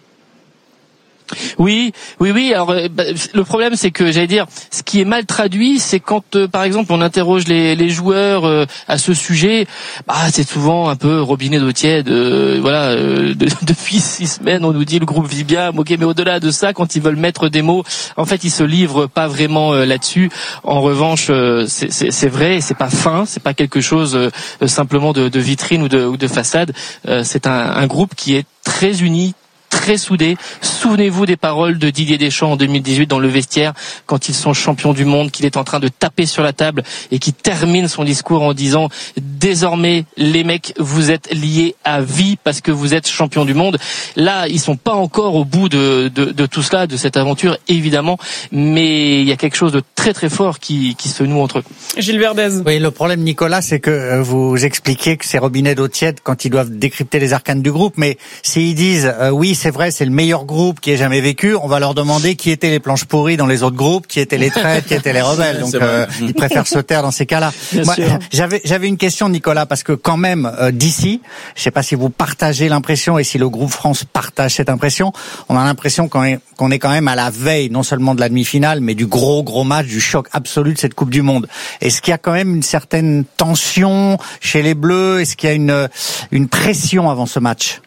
Oui, oui, oui. Alors bah, le problème, c'est que j'allais dire, ce qui est mal traduit, c'est quand, euh, par exemple, on interroge les, les joueurs euh, à ce sujet, bah c'est souvent un peu robinet d'eau tiède. Euh, voilà, euh, de, depuis six semaines, on nous dit le groupe vit bien. Ok, mais au-delà de ça, quand ils veulent mettre des mots, en fait, ils se livrent pas vraiment euh, là-dessus. En revanche, euh, c'est, c'est, c'est vrai, c'est pas fin, c'est pas quelque chose euh, simplement de, de vitrine ou de, ou de façade. Euh, c'est un, un groupe qui est très uni, très soudés. Souvenez-vous des paroles de Didier Deschamps en deux mille dix-huit dans le vestiaire quand ils sont champions du monde, qu'il est en train de taper sur la table et qui termine son discours en disant désormais les mecs vous êtes liés à vie parce que vous êtes champions du monde. Là ils sont pas encore au bout de, de, de tout cela, de cette aventure évidemment, mais il y a quelque chose de très très fort qui, qui se noue entre eux. Gilles Verdez. Oui, le problème Nicolas, c'est que vous expliquez que c'est robinet d'eau tiède quand ils doivent décrypter les arcanes du groupe, mais s'ils disent euh, oui c'est c'est vrai, c'est le meilleur groupe qui ait jamais vécu. On va leur demander qui étaient les planches pourries dans les autres groupes, qui étaient les traîtres, qui étaient les rebelles. Donc, euh, ils préfèrent se taire dans ces cas-là. Moi, j'avais, j'avais une question, Nicolas, parce que quand même, euh, d'ici, je sais pas si vous partagez l'impression et si le groupe France partage cette impression, on a l'impression qu'on est, qu'on est quand même à la veille, non seulement de la demi-finale, mais du gros, gros match, du choc absolu de cette Coupe du Monde. Est-ce qu'il y a quand même une certaine tension chez les Bleus? Est-ce qu'il y a une, une pression avant ce match?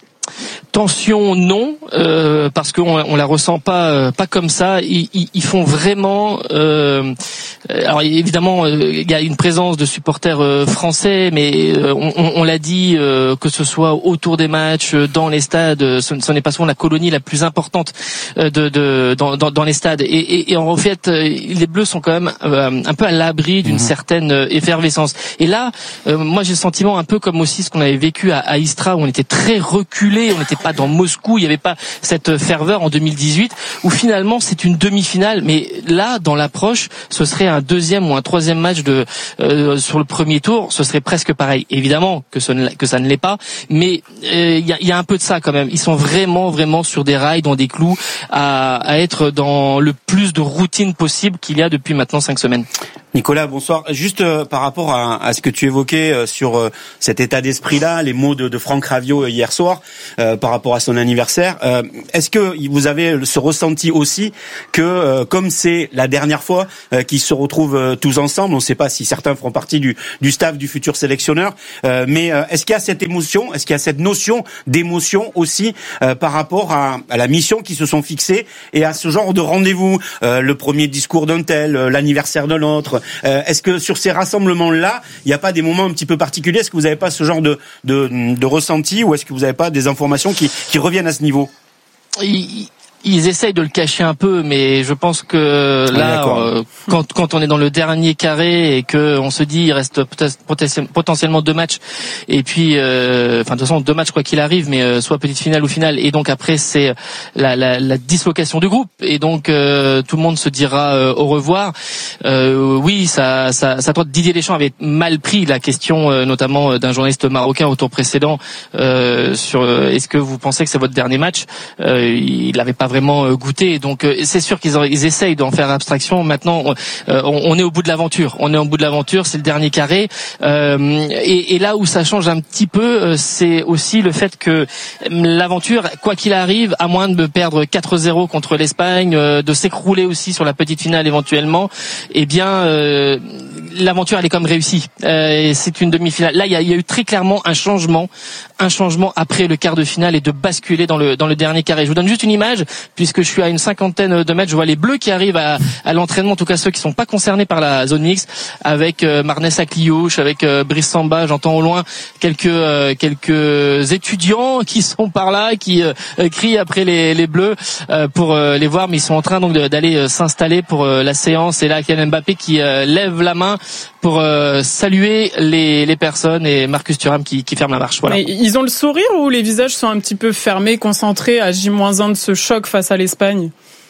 Tension, non, euh, parce qu'on on la ressent pas euh, pas comme ça. Ils, ils, ils font vraiment. Euh, alors évidemment, il euh, y a une présence de supporters euh, français, mais euh, on, on l'a dit, euh, que ce soit autour des matchs, dans les stades, ce, ce n'est pas souvent la colonie la plus importante euh, de, de dans, dans, dans les stades. Et, et, et en fait, les Bleus sont quand même euh, un peu à l'abri d'une mmh. certaine effervescence. Et là, euh, moi j'ai le sentiment un peu comme aussi ce qu'on avait vécu à, à Istra, où on était très reculé, on n'était pas dans Moscou, il n'y avait pas cette ferveur en deux mille dix-huit, où finalement c'est une demi-finale, mais là dans l'approche ce serait un deuxième ou un troisième match de euh, sur le premier tour, ce serait presque pareil. Évidemment que, ce ne, que ça ne l'est pas, mais il euh, y, a, y a un peu de ça quand même. Ils sont vraiment vraiment sur des rails, dans des clous, à, à être dans le plus de routine possible qu'il y a depuis maintenant cinq semaines. Nicolas, bonsoir. Juste euh, par rapport à, à ce que tu évoquais euh, sur euh, cet état d'esprit-là, les mots de, de Franck Raviot hier soir euh, par rapport à son anniversaire, euh, est-ce que vous avez ce ressenti aussi que, euh, comme c'est la dernière fois euh, qu'ils se retrouvent euh, tous ensemble, on ne sait pas si certains feront partie du, du staff du futur sélectionneur, euh, mais euh, est-ce qu'il y a cette émotion, est-ce qu'il y a cette notion d'émotion aussi euh, par rapport à, à la mission qu'ils se sont fixés et à ce genre de rendez-vous, euh, le premier discours d'un tel, euh, l'anniversaire de l'autre. Euh, est-ce que sur ces rassemblements-là, il n'y a pas des moments un petit peu particuliers? Est-ce que vous n'avez pas ce genre de, de, de ressenti, ou est-ce que vous n'avez pas des informations qui, qui reviennent à ce niveau? Il... Ils essayent de le cacher un peu, mais je pense que là, euh, quand, quand on est dans le dernier carré et que on se dit il reste potentiellement deux matchs, et puis, euh, enfin de toute façon deux matchs quoi qu'il arrive, mais euh, soit petite finale ou finale, et donc après c'est la, la, la dislocation du groupe, et donc euh, tout le monde se dira euh, au revoir. Euh, oui, ça, ça, ça doit. Didier Deschamps avait mal pris la question, euh, notamment d'un journaliste marocain au tour précédent, euh, sur euh, est-ce que vous pensez que c'est votre dernier match? euh, Il n'avait pas vraiment goûté, donc euh, c'est sûr qu'ils ils essayent d'en faire abstraction. Maintenant, on, euh, on est au bout de l'aventure. On est au bout de l'aventure, c'est le dernier carré. Euh, et, et là où ça change un petit peu, euh, c'est aussi le fait que l'aventure, quoi qu'il arrive, à moins de perdre quatre zéro contre l'Espagne, euh, de s'écrouler aussi sur la petite finale éventuellement, eh bien, euh, l'aventure elle est comme réussie. Euh, et c'est une demi-finale. Là, il y a, y a eu très clairement un changement, un changement après le quart de finale et de basculer dans le dans le dernier carré. Je vous donne juste une image, puisque je suis à une cinquantaine de mètres. Je vois les Bleus qui arrivent à, à l'entraînement, en tout cas ceux qui sont pas concernés par la zone mixte, avec euh, Marnès Akliouche, avec euh, Brice Samba. J'entends au loin quelques euh, quelques étudiants qui sont par là, qui euh, crient après les, les Bleus euh, pour euh, les voir, mais ils sont en train donc de, d'aller euh, s'installer pour euh, la séance. Et là, Kylian Mbappé qui euh, lève la main pour euh, saluer les, les personnes, et Marcus Thuram qui, qui ferme la marche. Voilà. Mais ils ont le sourire ou les visages sont un petit peu fermés, concentrés à J moins un de ce choc face à l'Espagne?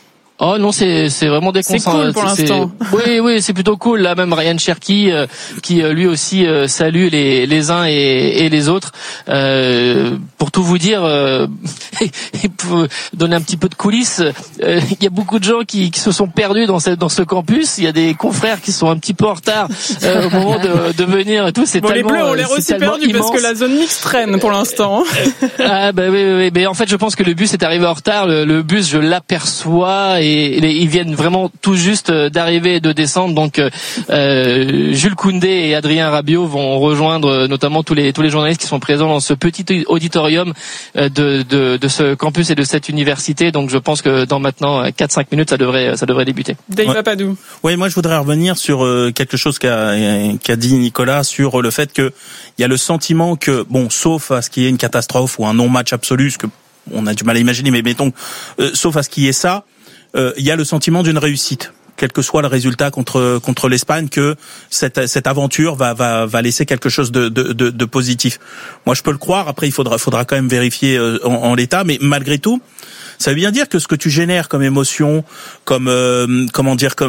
Oh non, c'est c'est vraiment déconcentré. C'est cool pour l'instant. Oui, oui, c'est plutôt cool. Là, même Ryan Cherki, euh, qui euh, lui aussi euh, salue les les uns et, et les autres. Euh, pour tout vous dire, euh, et pour donner un petit peu de coulisses, euh, il y a beaucoup de gens qui, qui se sont perdus dans cette dans ce campus. Il y a des confrères qui sont un petit peu en retard euh, au moment de, de venir et tout. C'est bon, tellement, les Bleus ont l'air aussi perdus immense. Parce que la zone mixte traîne pour l'instant. Ah bah oui, oui, oui. Mais en fait, je pense que le bus est arrivé en retard. Le, le bus, je l'aperçois. Et ils viennent vraiment tout juste d'arriver et de descendre, donc euh, Jules Koundé et Adrien Rabiot vont rejoindre notamment tous les tous les journalistes qui sont présents dans ce petit auditorium de de, de ce campus et de cette université. Donc je pense que dans maintenant quatre cinq minutes ça devrait ça devrait débuter. Dave ouais. Papadou. Oui, moi je voudrais revenir sur euh, quelque chose qu'a qu'a dit Nicolas sur le fait que il y a le sentiment que bon, sauf à ce qu'il y ait une catastrophe ou un non-match absolu, ce que on a du mal à imaginer, mais mettons euh, sauf à ce qu'il y ait ça. Il euh, y a le sentiment d'une réussite, quel que soit le résultat contre contre l'Espagne, que cette cette aventure va va va laisser quelque chose de de de, de positif. Moi, je peux le croire. Après, il faudra faudra quand même vérifier euh, en, en l'état, mais malgré tout, ça veut bien dire que ce que tu génères comme émotion, comme euh, comment dire, comme euh,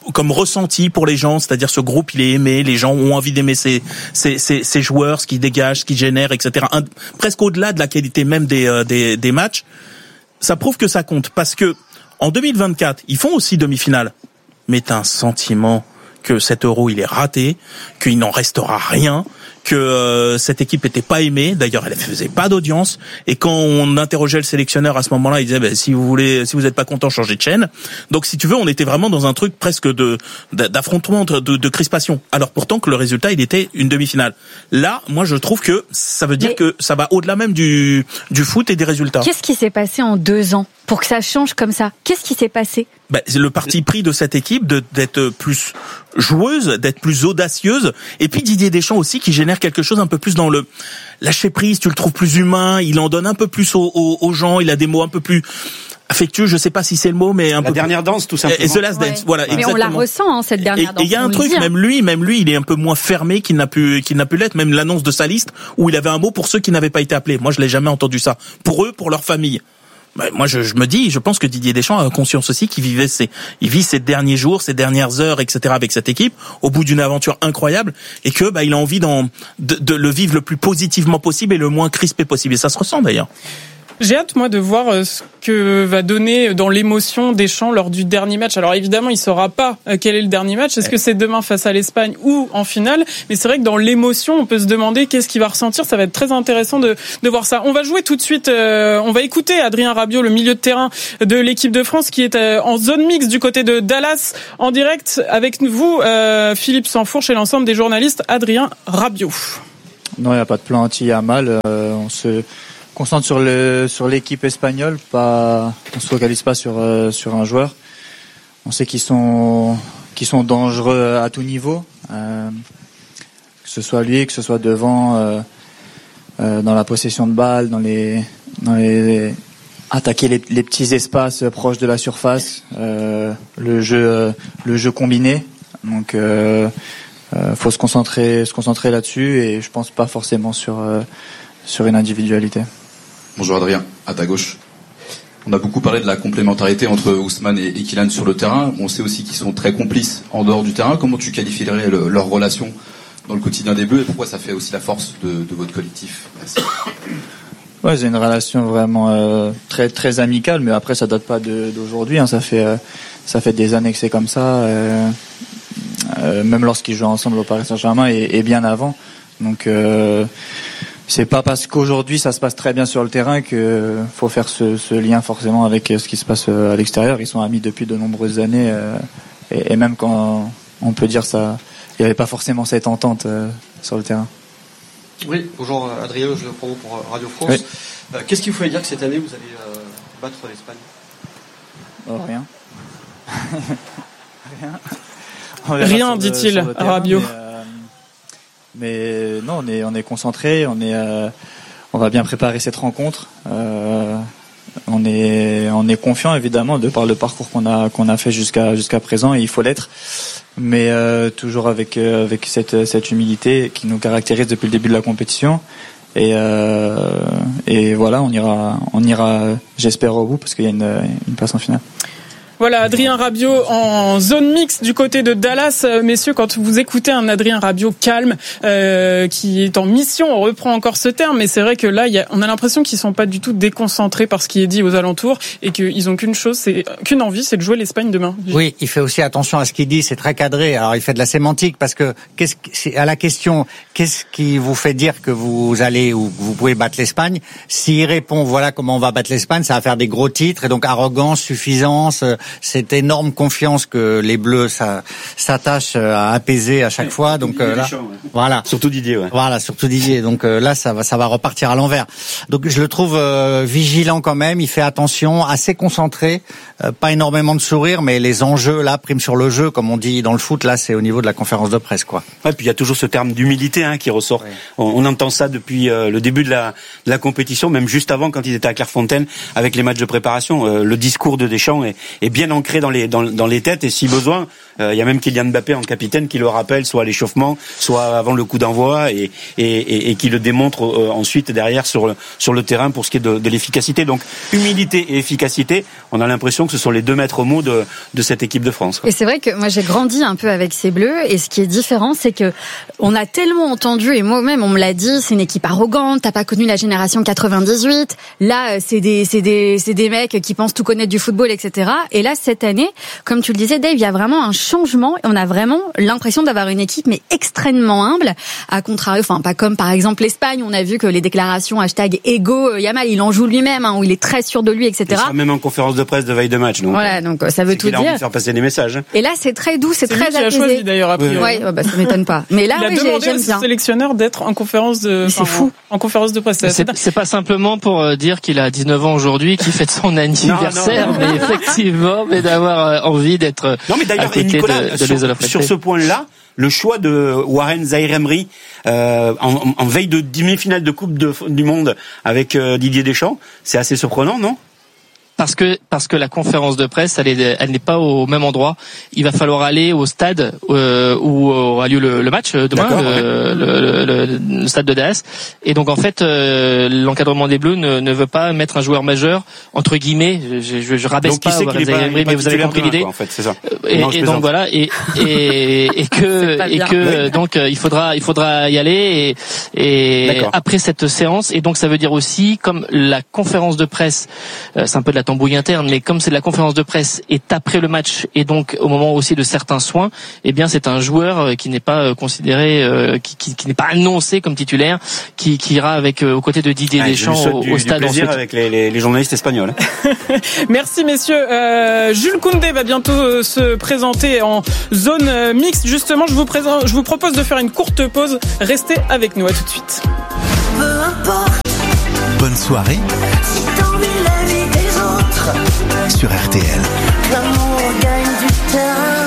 comme ressenti pour les gens, c'est-à-dire ce groupe il est aimé, les gens ont envie d'aimer ces ces ces, ces joueurs, ce qui dégagent, ce qui génère, et cetera. Un, presque au-delà de la qualité même des euh, des des matchs, ça prouve que ça compte parce que en deux mille vingt-quatre ils font aussi demi-finale, mais t'as un sentiment que cet Euro il est raté, qu'il n'en restera rien, que euh, cette équipe était pas aimée. D'ailleurs, elle faisait pas d'audience. Et quand on interrogeait le sélectionneur à ce moment-là, il disait bah, si vous voulez, si vous êtes pas content, changez de chaîne. Donc, si tu veux, on était vraiment dans un truc presque de d'affrontement, de, de crispation. Alors pourtant que le résultat, il était une demi-finale. Là, moi, je trouve que ça veut dire Mais... que ça va au-delà même du du foot et des résultats. Qu'est-ce qui s'est passé en deux ans pour que ça change comme ça? Qu'est-ce qui s'est passé? Ben, c'est le parti pris de cette équipe de, d'être plus joueuse, d'être plus audacieuse, et puis Didier Deschamps aussi qui génère quelque chose un peu plus dans le lâcher prise. Tu le trouves plus humain, il en donne un peu plus aux, aux, aux gens, il a des mots un peu plus affectueux, je sais pas si c'est le mot, mais un la peu. La dernière danse, tout simplement. Et The Last Dance, ouais. Voilà. Mais exactement. On la ressent, hein, cette dernière danse. Et il y a un truc, même lui, même lui, il est un peu moins fermé qu'il n'a pu, qu'il n'a pu l'être. Même l'annonce de sa liste où il avait un mot pour ceux qui n'avaient pas été appelés. Moi, je l'ai jamais entendu ça. Pour eux, pour leur famille. Ben, moi, je, je me dis, je pense que Didier Deschamps a conscience aussi qu'il vivait ses, il vit ses derniers jours, ses dernières heures, et cetera avec cette équipe, au bout d'une aventure incroyable, et que, bah, il a envie d'en, de, de le vivre le plus positivement possible et le moins crispé possible. Et ça se ressent d'ailleurs. J'ai hâte, moi, de voir ce que va donner dans l'émotion Deschamps lors du dernier match. Alors, évidemment, il ne saura pas quel est le dernier match. Est-ce que c'est demain face à l'Espagne ou en finale? Mais c'est vrai que dans l'émotion, on peut se demander qu'est-ce qu'il va ressentir. Ça va être très intéressant de, de voir ça. On va jouer tout de suite. Euh, on va écouter Adrien Rabiot, le milieu de terrain de l'équipe de France, qui est euh, en zone mixte du côté de Dallas, en direct avec vous, euh, Philippe Sansfourche et l'ensemble des journalistes. Adrien Rabiot. Non, il n'y a pas de plan anti-Yamal. Euh, on se... concentre sur le sur l'équipe espagnole, pas on se focalise pas sur euh, sur un joueur. On sait qu'ils sont qu'ils sont dangereux à tout niveau, euh, que ce soit lui, que ce soit devant, euh, euh, dans la possession de balles, dans les dans les attaquer les, les petits espaces proches de la surface, euh, le jeu euh, le jeu combiné. Donc euh, euh, faut se concentrer se concentrer là-dessus et je pense pas forcément sur euh, sur une individualité. Bonjour Adrien, à ta gauche. On a beaucoup parlé de la complémentarité entre Ousmane et Kylian sur le terrain. On sait aussi qu'ils sont très complices en dehors du terrain. Comment tu qualifierais le, leur relation dans le quotidien des Bleus et pourquoi ça fait aussi la force de, de votre collectif? Merci. Ouais, c'est une relation vraiment euh, très très amicale, mais après ça date pas de, d'aujourd'hui. Hein. Ça fait euh, ça fait des années que c'est comme ça. Euh, euh, même lorsqu'ils jouaient ensemble au Paris Saint-Germain et, et bien avant. Donc euh, c'est pas parce qu'aujourd'hui ça se passe très bien sur le terrain que faut faire ce, ce lien forcément avec ce qui se passe à l'extérieur. Ils sont amis depuis de nombreuses années euh, et, et même quand on peut dire ça, il n'y avait pas forcément cette entente euh, sur le terrain. Oui, bonjour Adrien, je le promo pour Radio France. Oui. Euh, qu'est-ce qu'il faut dire que cette année vous allez euh, battre l'Espagne? Oh, rien. rien. Rien, dit-il, Rabiot. Mais, euh, mais non, on est on est concentré, on est euh, on va bien préparer cette rencontre. Euh, on est on est confiant évidemment de par le parcours qu'on a qu'on a fait jusqu'à jusqu'à présent et il faut l'être. Mais euh, toujours avec euh, avec cette cette humilité qui nous caractérise depuis le début de la compétition. Et euh, et voilà, on ira on ira j'espère au bout parce qu'il y a une une place en finale. Voilà, Adrien Rabiot en zone mixte du côté de Dallas. Messieurs, quand vous écoutez un Adrien Rabiot calme, euh, qui est en mission, on reprend encore ce terme, mais c'est vrai que là, il y a, on a l'impression qu'ils sont pas du tout déconcentrés par ce qui est dit aux alentours et qu'ils ont qu'une chose, c'est qu'une envie, c'est de jouer l'Espagne demain. Oui, il fait aussi attention à ce qu'il dit, c'est très cadré. Alors, il fait de la sémantique parce que qu'est-ce que, à la question, qu'est-ce qui vous fait dire que vous allez ou que vous pouvez battre l'Espagne? S'il répond, voilà comment on va battre l'Espagne, ça va faire des gros titres et donc arrogance, suffisance. Cette énorme confiance que les Bleus ça, s'attachent à apaiser à chaque fois. Donc euh, là, voilà. Surtout Didier, ouais. Voilà, surtout Didier. Donc euh, là, ça va, ça va repartir à l'envers. Donc je le trouve euh, vigilant quand même. Il fait attention, assez concentré, euh, pas énormément de sourire, mais les enjeux là priment sur le jeu, comme on dit dans le foot. Là, c'est au niveau de la conférence de presse, quoi. Ouais, puis il y a toujours ce terme d'humilité hein, qui ressort. Ouais. On, on entend ça depuis euh, le début de la, de la compétition, même juste avant quand ils étaient à Clairefontaine avec les matchs de préparation. Euh, le discours de Deschamps est, est bien ancré dans les dans, dans les têtes et si besoin, il euh, y a même Kylian Mbappé en capitaine qui le rappelle soit à l'échauffement, soit avant le coup d'envoi et et, et, et qui le démontre euh, ensuite derrière sur le, sur le terrain pour ce qui est de, de l'efficacité. Donc humilité et efficacité, on a l'impression que ce sont les deux maîtres mots de de cette équipe de France. Et c'est vrai que moi j'ai grandi un peu avec ces Bleus et ce qui est différent c'est que on a tellement entendu et moi-même on me l'a dit, c'est une équipe arrogante, t'as pas connu la génération quatre-vingt-dix-huit. Là c'est des c'est des c'est des mecs qui pensent tout connaître du football, et cetera. Et là cette année, comme tu le disais Dave, il y a vraiment un changement et on a vraiment l'impression d'avoir une équipe mais extrêmement humble. À contrario, enfin pas comme par exemple l'Espagne, on a vu que les déclarations hashtag ego, Yamal il en joue lui-même, hein, où il est très sûr de lui, et cetera. Il sera même en conférence de presse de veille de match. Donc voilà, donc ça veut tout il a dire. envie de faire passer des messages. Hein. Et là c'est très doux, c'est, c'est très lui qui apaisé. a choisi d'ailleurs a priori. Ouais, ouais bah, ça m'étonne pas. Mais là, il a oui, demandé j'aime au bien. sélectionneur d'être en conférence de. C'est fou. En, en conférence de presse. C'est, c'est, c'est pas simplement pour dire qu'il a dix-neuf ans aujourd'hui, qu'il fête son anniversaire, non, non, non. mais effectivement, mais d'avoir envie d'être. Non, mais d'ailleurs, à côté Nicolas, de, de sur, sur ce point-là, le choix de Warren Zaïre-Emery euh, en, en veille de demi-finale de Coupe de, du Monde avec euh, Didier Deschamps, c'est assez surprenant, non ? Parce que parce que la conférence de presse, elle, est, elle n'est pas au même endroit. Il va falloir aller au stade euh, où aura lieu le, le match demain, le, ouais. le, le, le stade de Dallas. Et donc en fait, euh, l'encadrement des Bleus ne, ne veut pas mettre un joueur majeur entre guillemets. Je, je, je rabaisse donc, pas, Emery, mais vous avez compris l'idée. Quoi, en fait, c'est ça. Et, non, et donc voilà, et et, et que et que donc il faudra il faudra y aller et, et après cette séance. Et donc ça veut dire aussi comme la conférence de presse, euh, c'est un peu de la tambouille interne, mais comme c'est de la conférence de presse est après le match et donc au moment aussi de certains soins, eh bien c'est un joueur qui n'est pas considéré, euh, qui, qui, qui n'est pas annoncé comme titulaire, qui, qui ira avec euh, aux côtés de Didier ah, Deschamps au, du, au stade. Du plaisir ensuite. Avec les, les, les journalistes espagnols. Merci messieurs. Euh, Jules Koundé va bientôt euh, se présenter en zone euh, mixte. Justement, je vous présente, je vous propose de faire une courte pause. Restez avec nous. À tout de suite. Peu importe. Bonne soirée. Si t'envies la vie des autres. Sur R T L. L'amour gagne du terrain.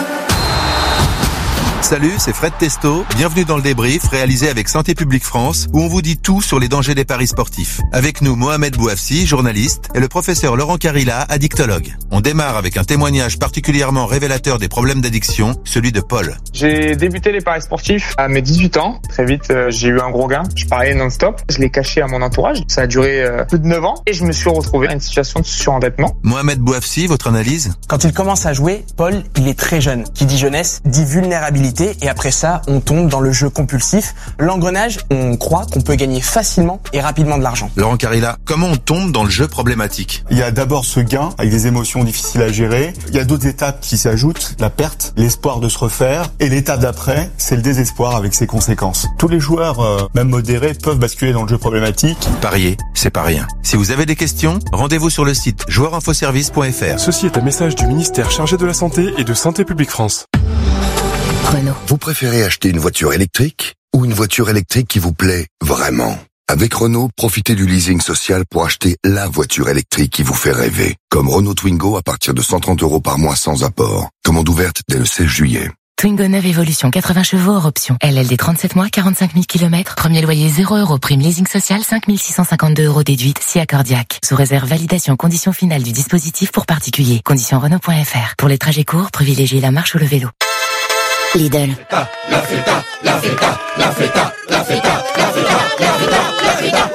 Salut, c'est Fred Testo. Bienvenue dans le débrief réalisé avec Santé publique France où on vous dit tout sur les dangers des paris sportifs. Avec nous, Mohamed Bouafsi, journaliste, et le professeur Laurent Carilla, addictologue. On démarre avec un témoignage particulièrement révélateur des problèmes d'addiction, celui de Paul. J'ai débuté les paris sportifs à mes dix-huit ans. Très vite, euh, j'ai eu un gros gain. Je pariais non-stop. Je l'ai caché à mon entourage. Ça a duré euh, plus de neuf ans et je me suis retrouvé dans une situation de surendettement. Mohamed Bouafsi, votre analyse ? Quand il commence à jouer, Paul, il est très jeune. Qui dit jeunesse, dit vulnérabilité. Et après ça, on tombe dans le jeu compulsif. L'engrenage, on croit qu'on peut gagner facilement et rapidement de l'argent. Laurent Carilla, comment on tombe dans le jeu problématique ? Il y a d'abord ce gain avec des émotions difficiles à gérer. Il y a d'autres étapes qui s'ajoutent, la perte, l'espoir de se refaire. Et l'étape d'après, c'est le désespoir avec ses conséquences. Tous les joueurs, euh, même modérés, peuvent basculer dans le jeu problématique. Parier, c'est pas rien. Si vous avez des questions, rendez-vous sur le site joueur info service point f r. Ceci est un message du ministère chargé de la Santé et de Santé publique France. Renault. Vous préférez acheter une voiture électrique ou une voiture électrique qui vous plaît vraiment ? Avec Renault, profitez du leasing social pour acheter la voiture électrique qui vous fait rêver. Comme Renault Twingo à partir de cent trente euros par mois sans apport. Commande ouverte dès le seize juillet. Twingo neuf Evolution quatre-vingts chevaux hors option. L L D trente-sept mois, quarante-cinq mille kilomètres. Premier loyer zéro euros. Prime leasing social cinq mille six cent cinquante-deux euros déduite si accordiaque. Sous réserve validation conditions finales du dispositif pour particuliers. Conditions Renault point f r. Pour les trajets courts, privilégiez la marche ou le vélo. Lidl. La feta, la feta, la feta, la feta, la feta, la feta, la feta,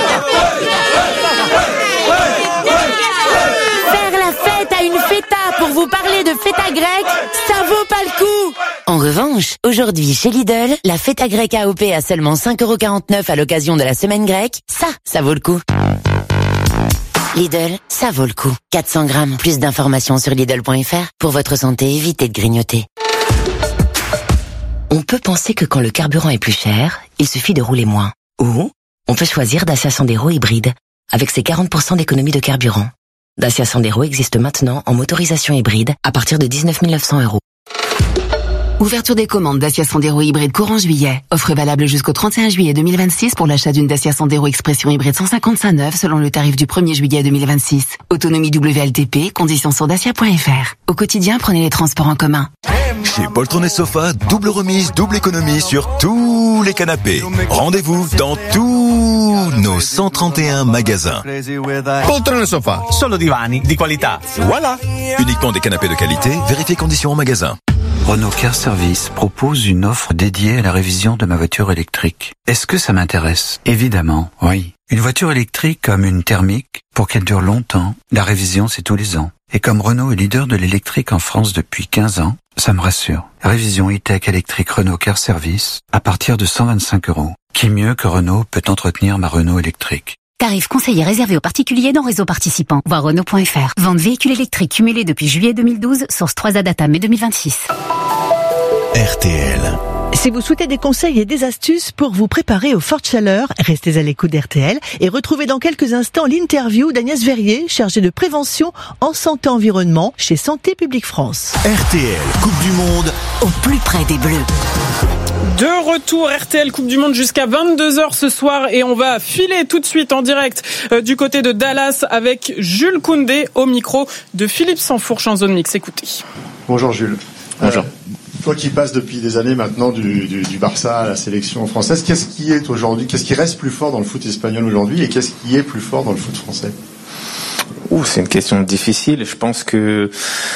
Faire la fête à une feta pour vous parler de feta grecque, ça vaut pas le coup. En revanche, aujourd'hui chez Lidl, la feta grecque A O P à seulement cinq euros quarante-neuf à l'occasion de la semaine grecque, ça, ça vaut le coup. Lidl, ça vaut le coup. quatre cents grammes, plus d'informations sur Lidl point f r. Pour votre santé, évitez de grignoter. On peut penser que quand le carburant est plus cher, il suffit de rouler moins. Ou on peut choisir Dacia Sandero hybride, avec ses quarante pour cent d'économie de carburant. Dacia Sandero existe maintenant en motorisation hybride à partir de dix-neuf mille neuf cents euros. Ouverture des commandes Dacia Sandero hybride courant juillet. Offre valable jusqu'au trente et un juillet deux mille vingt-six pour l'achat d'une Dacia Sandero Expression hybride cent cinquante-cinq neuve selon le tarif du premier juillet deux mille vingt-six. Autonomie W L T P, conditions sur dacia point f r. Au quotidien, prenez les transports en commun. Chez Poltron et Sofa, double remise, double économie sur tous les canapés. Rendez-vous dans tous nos cent trente et un magasins. Poltron e Sofa, solo divani di qualità. Voilà. Uniquement des canapés de qualité, vérifiez conditions en magasin. Renault Car Service propose une offre dédiée à la révision de ma voiture électrique. Est-ce que ça m'intéresse? Évidemment, oui. Une voiture électrique comme une thermique, pour qu'elle dure longtemps, la révision c'est tous les ans. Et comme Renault est leader de l'électrique en France depuis quinze ans, ça me rassure. Révision e-tech électrique Renault Car Service à partir de cent vingt-cinq euros. Qui mieux que Renault peut entretenir ma Renault électrique? Tarif conseillé réservé aux particuliers dans réseau participant. Voir Renault point F R. Vente véhicule électrique cumulée depuis juillet deux mille douze. Source trois A Data mai deux mille vingt-six. R T L. Si vous souhaitez des conseils et des astuces pour vous préparer aux fortes chaleurs, restez à l'écoute d'R T L et retrouvez dans quelques instants l'interview d'Agnès Verrier, chargée de prévention en santé-environnement chez Santé publique France. R T L, Coupe du Monde, au plus près des Bleus. De retour, R T L Coupe du Monde jusqu'à vingt-deux heures ce soir et on va filer tout de suite en direct euh, du côté de Dallas avec Jules Koundé au micro de Philippe Sansfourche en zone mix. Écoutez. Bonjour Jules. Bonjour. Euh, toi qui passes depuis des années maintenant du, du, du Barça à la sélection française, qu'est-ce qui est aujourd'hui, qu'est-ce qui reste plus fort dans le foot espagnol aujourd'hui et qu'est-ce qui est plus fort dans le foot français? Ouh, c'est une question difficile. Je pense que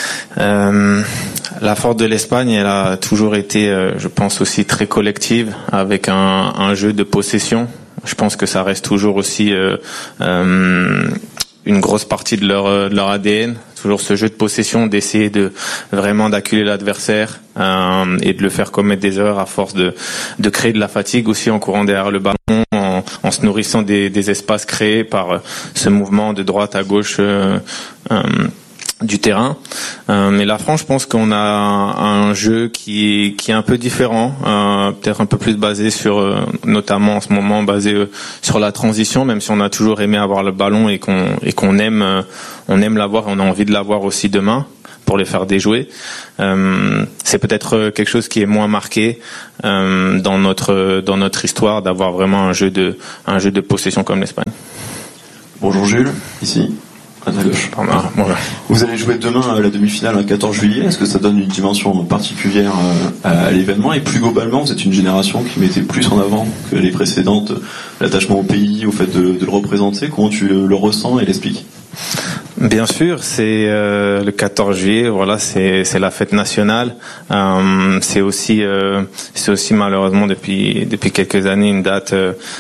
euh, la force de l'Espagne, elle a toujours été, euh, je pense aussi très collective, avec un, un jeu de possession. Je pense que ça reste toujours aussi euh, euh, une grosse partie de leur, de leur A D N. Toujours ce jeu de possession, d'essayer de vraiment d'acculer l'adversaire euh, et de le faire commettre des erreurs à force de, de créer de la fatigue aussi en courant derrière le ballon, en, en se nourrissant des, des espaces créés par ce mouvement de droite à gauche euh, euh, du terrain. Euh, mais la France, je pense qu'on a un, un jeu qui, qui est un peu différent, euh, peut-être un peu plus basé sur, euh, notamment en ce moment, basé euh, sur la transition, même si on a toujours aimé avoir le ballon et qu'on, et qu'on aime, euh, on aime l'avoir et on a envie de l'avoir aussi demain pour les faire déjouer. Euh, c'est peut-être quelque chose qui est moins marqué euh, dans notre dans notre histoire d'avoir vraiment un jeu de un jeu de possession comme l'Espagne. Bonjour Jules, ici. Vous allez jouer demain la demi-finale le quatorze juillet. Est-ce que ça donne une dimension particulière à l'événement? Et plus globalement, vous êtes une génération qui mettait plus en avant que les précédentes l'attachement au pays, au fait de, de le représenter. Comment tu le, le ressens et l'expliques? Bien sûr, c'est euh, le quatorze juillet. Voilà, c'est c'est la fête nationale. Euh, c'est aussi euh, c'est aussi malheureusement depuis depuis quelques années une date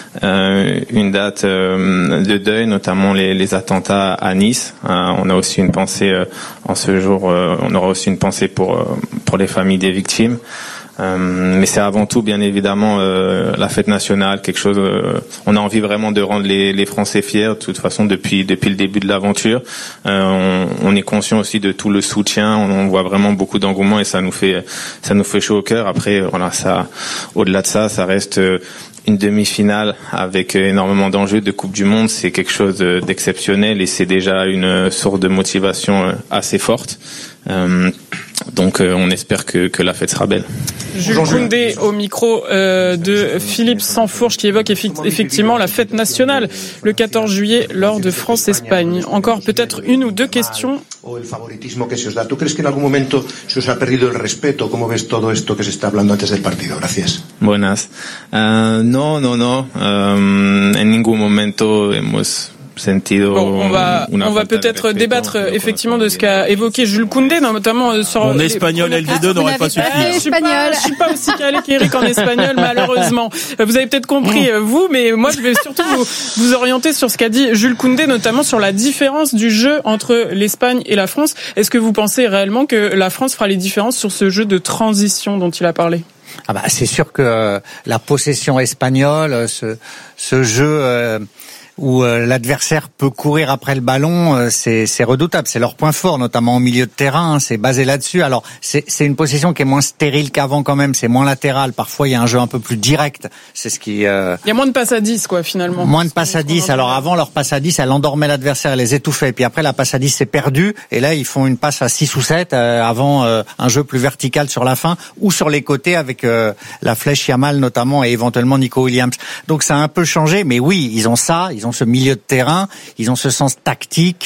euh, une date euh, de deuil, notamment les les attentats à Nice. Euh, on a aussi une pensée euh, en ce jour. Euh, on aura aussi une pensée pour euh, pour les familles des victimes. Euh, mais c'est avant tout, bien évidemment, euh, la fête nationale, quelque chose. Euh, on a envie vraiment de rendre les, les Français fiers. De toute façon, depuis depuis le début de l'aventure, euh, on, on est conscient aussi de tout le soutien. On, on voit vraiment beaucoup d'engouement et ça nous fait ça nous fait chaud au cœur. Après, voilà, ça, au-delà de ça, ça reste euh, une demi-finale avec énormément d'enjeux de Coupe du Monde. C'est quelque chose d'exceptionnel et c'est déjà une source de motivation assez forte. Euh, donc euh, on espère que, que la fête sera belle. Jules Koundé au micro euh, de Philippe Sansfourche qui évoque effectivement la fête nationale le quatorze juillet lors de France-Espagne. Encore peut-être une ou deux questions. O el favoritismo que se os da. ¿Tú crees que en algún momento se os ha perdido el respeto? ¿Cómo ves todo esto que se está hablando antes del partido? Gracias. Buenas. Uh, no, no, no. Um, en ningún momento hemos sentido bon, on va on va peut-être débattre effectivement de ce qu'a évoqué Jules Koundé, notamment sur mon espagnol L V deux n'aurait pas suffi. Je suis pas, je suis pas aussi calé qu'Eric en espagnol malheureusement. Vous avez peut-être compris vous, mais moi je vais surtout vous, vous orienter sur ce qu'a dit Jules Koundé, notamment sur la différence du jeu entre l'Espagne et la France. Est-ce que vous pensez réellement que la France fera les différences sur ce jeu de transition dont il a parlé? Ah bah c'est sûr que euh, la possession espagnole, ce ce jeu euh, où euh, l'adversaire peut courir après le ballon, euh, c'est, c'est redoutable. C'est leur point fort, notamment au milieu de terrain. Hein, c'est basé là-dessus. Alors, c'est, c'est une possession qui est moins stérile qu'avant quand même. C'est moins latéral. Parfois, il y a un jeu un peu plus direct. C'est ce qui... Euh... Il y a moins de passes à dix, quoi, finalement. Moins de passes à dix. Alors, avant, leur passe à dix, elle endormait l'adversaire, elle les étouffait. Puis après, la passe à dix s'est perdue. Et là, ils font une passe à six ou sept euh, avant euh, un jeu plus vertical sur la fin ou sur les côtés avec euh, la flèche Yamal notamment et éventuellement Nico Williams. Donc, ça a un peu changé. Mais oui, ils ont ça. Ils ont ce milieu de terrain, ils ont ce sens tactique,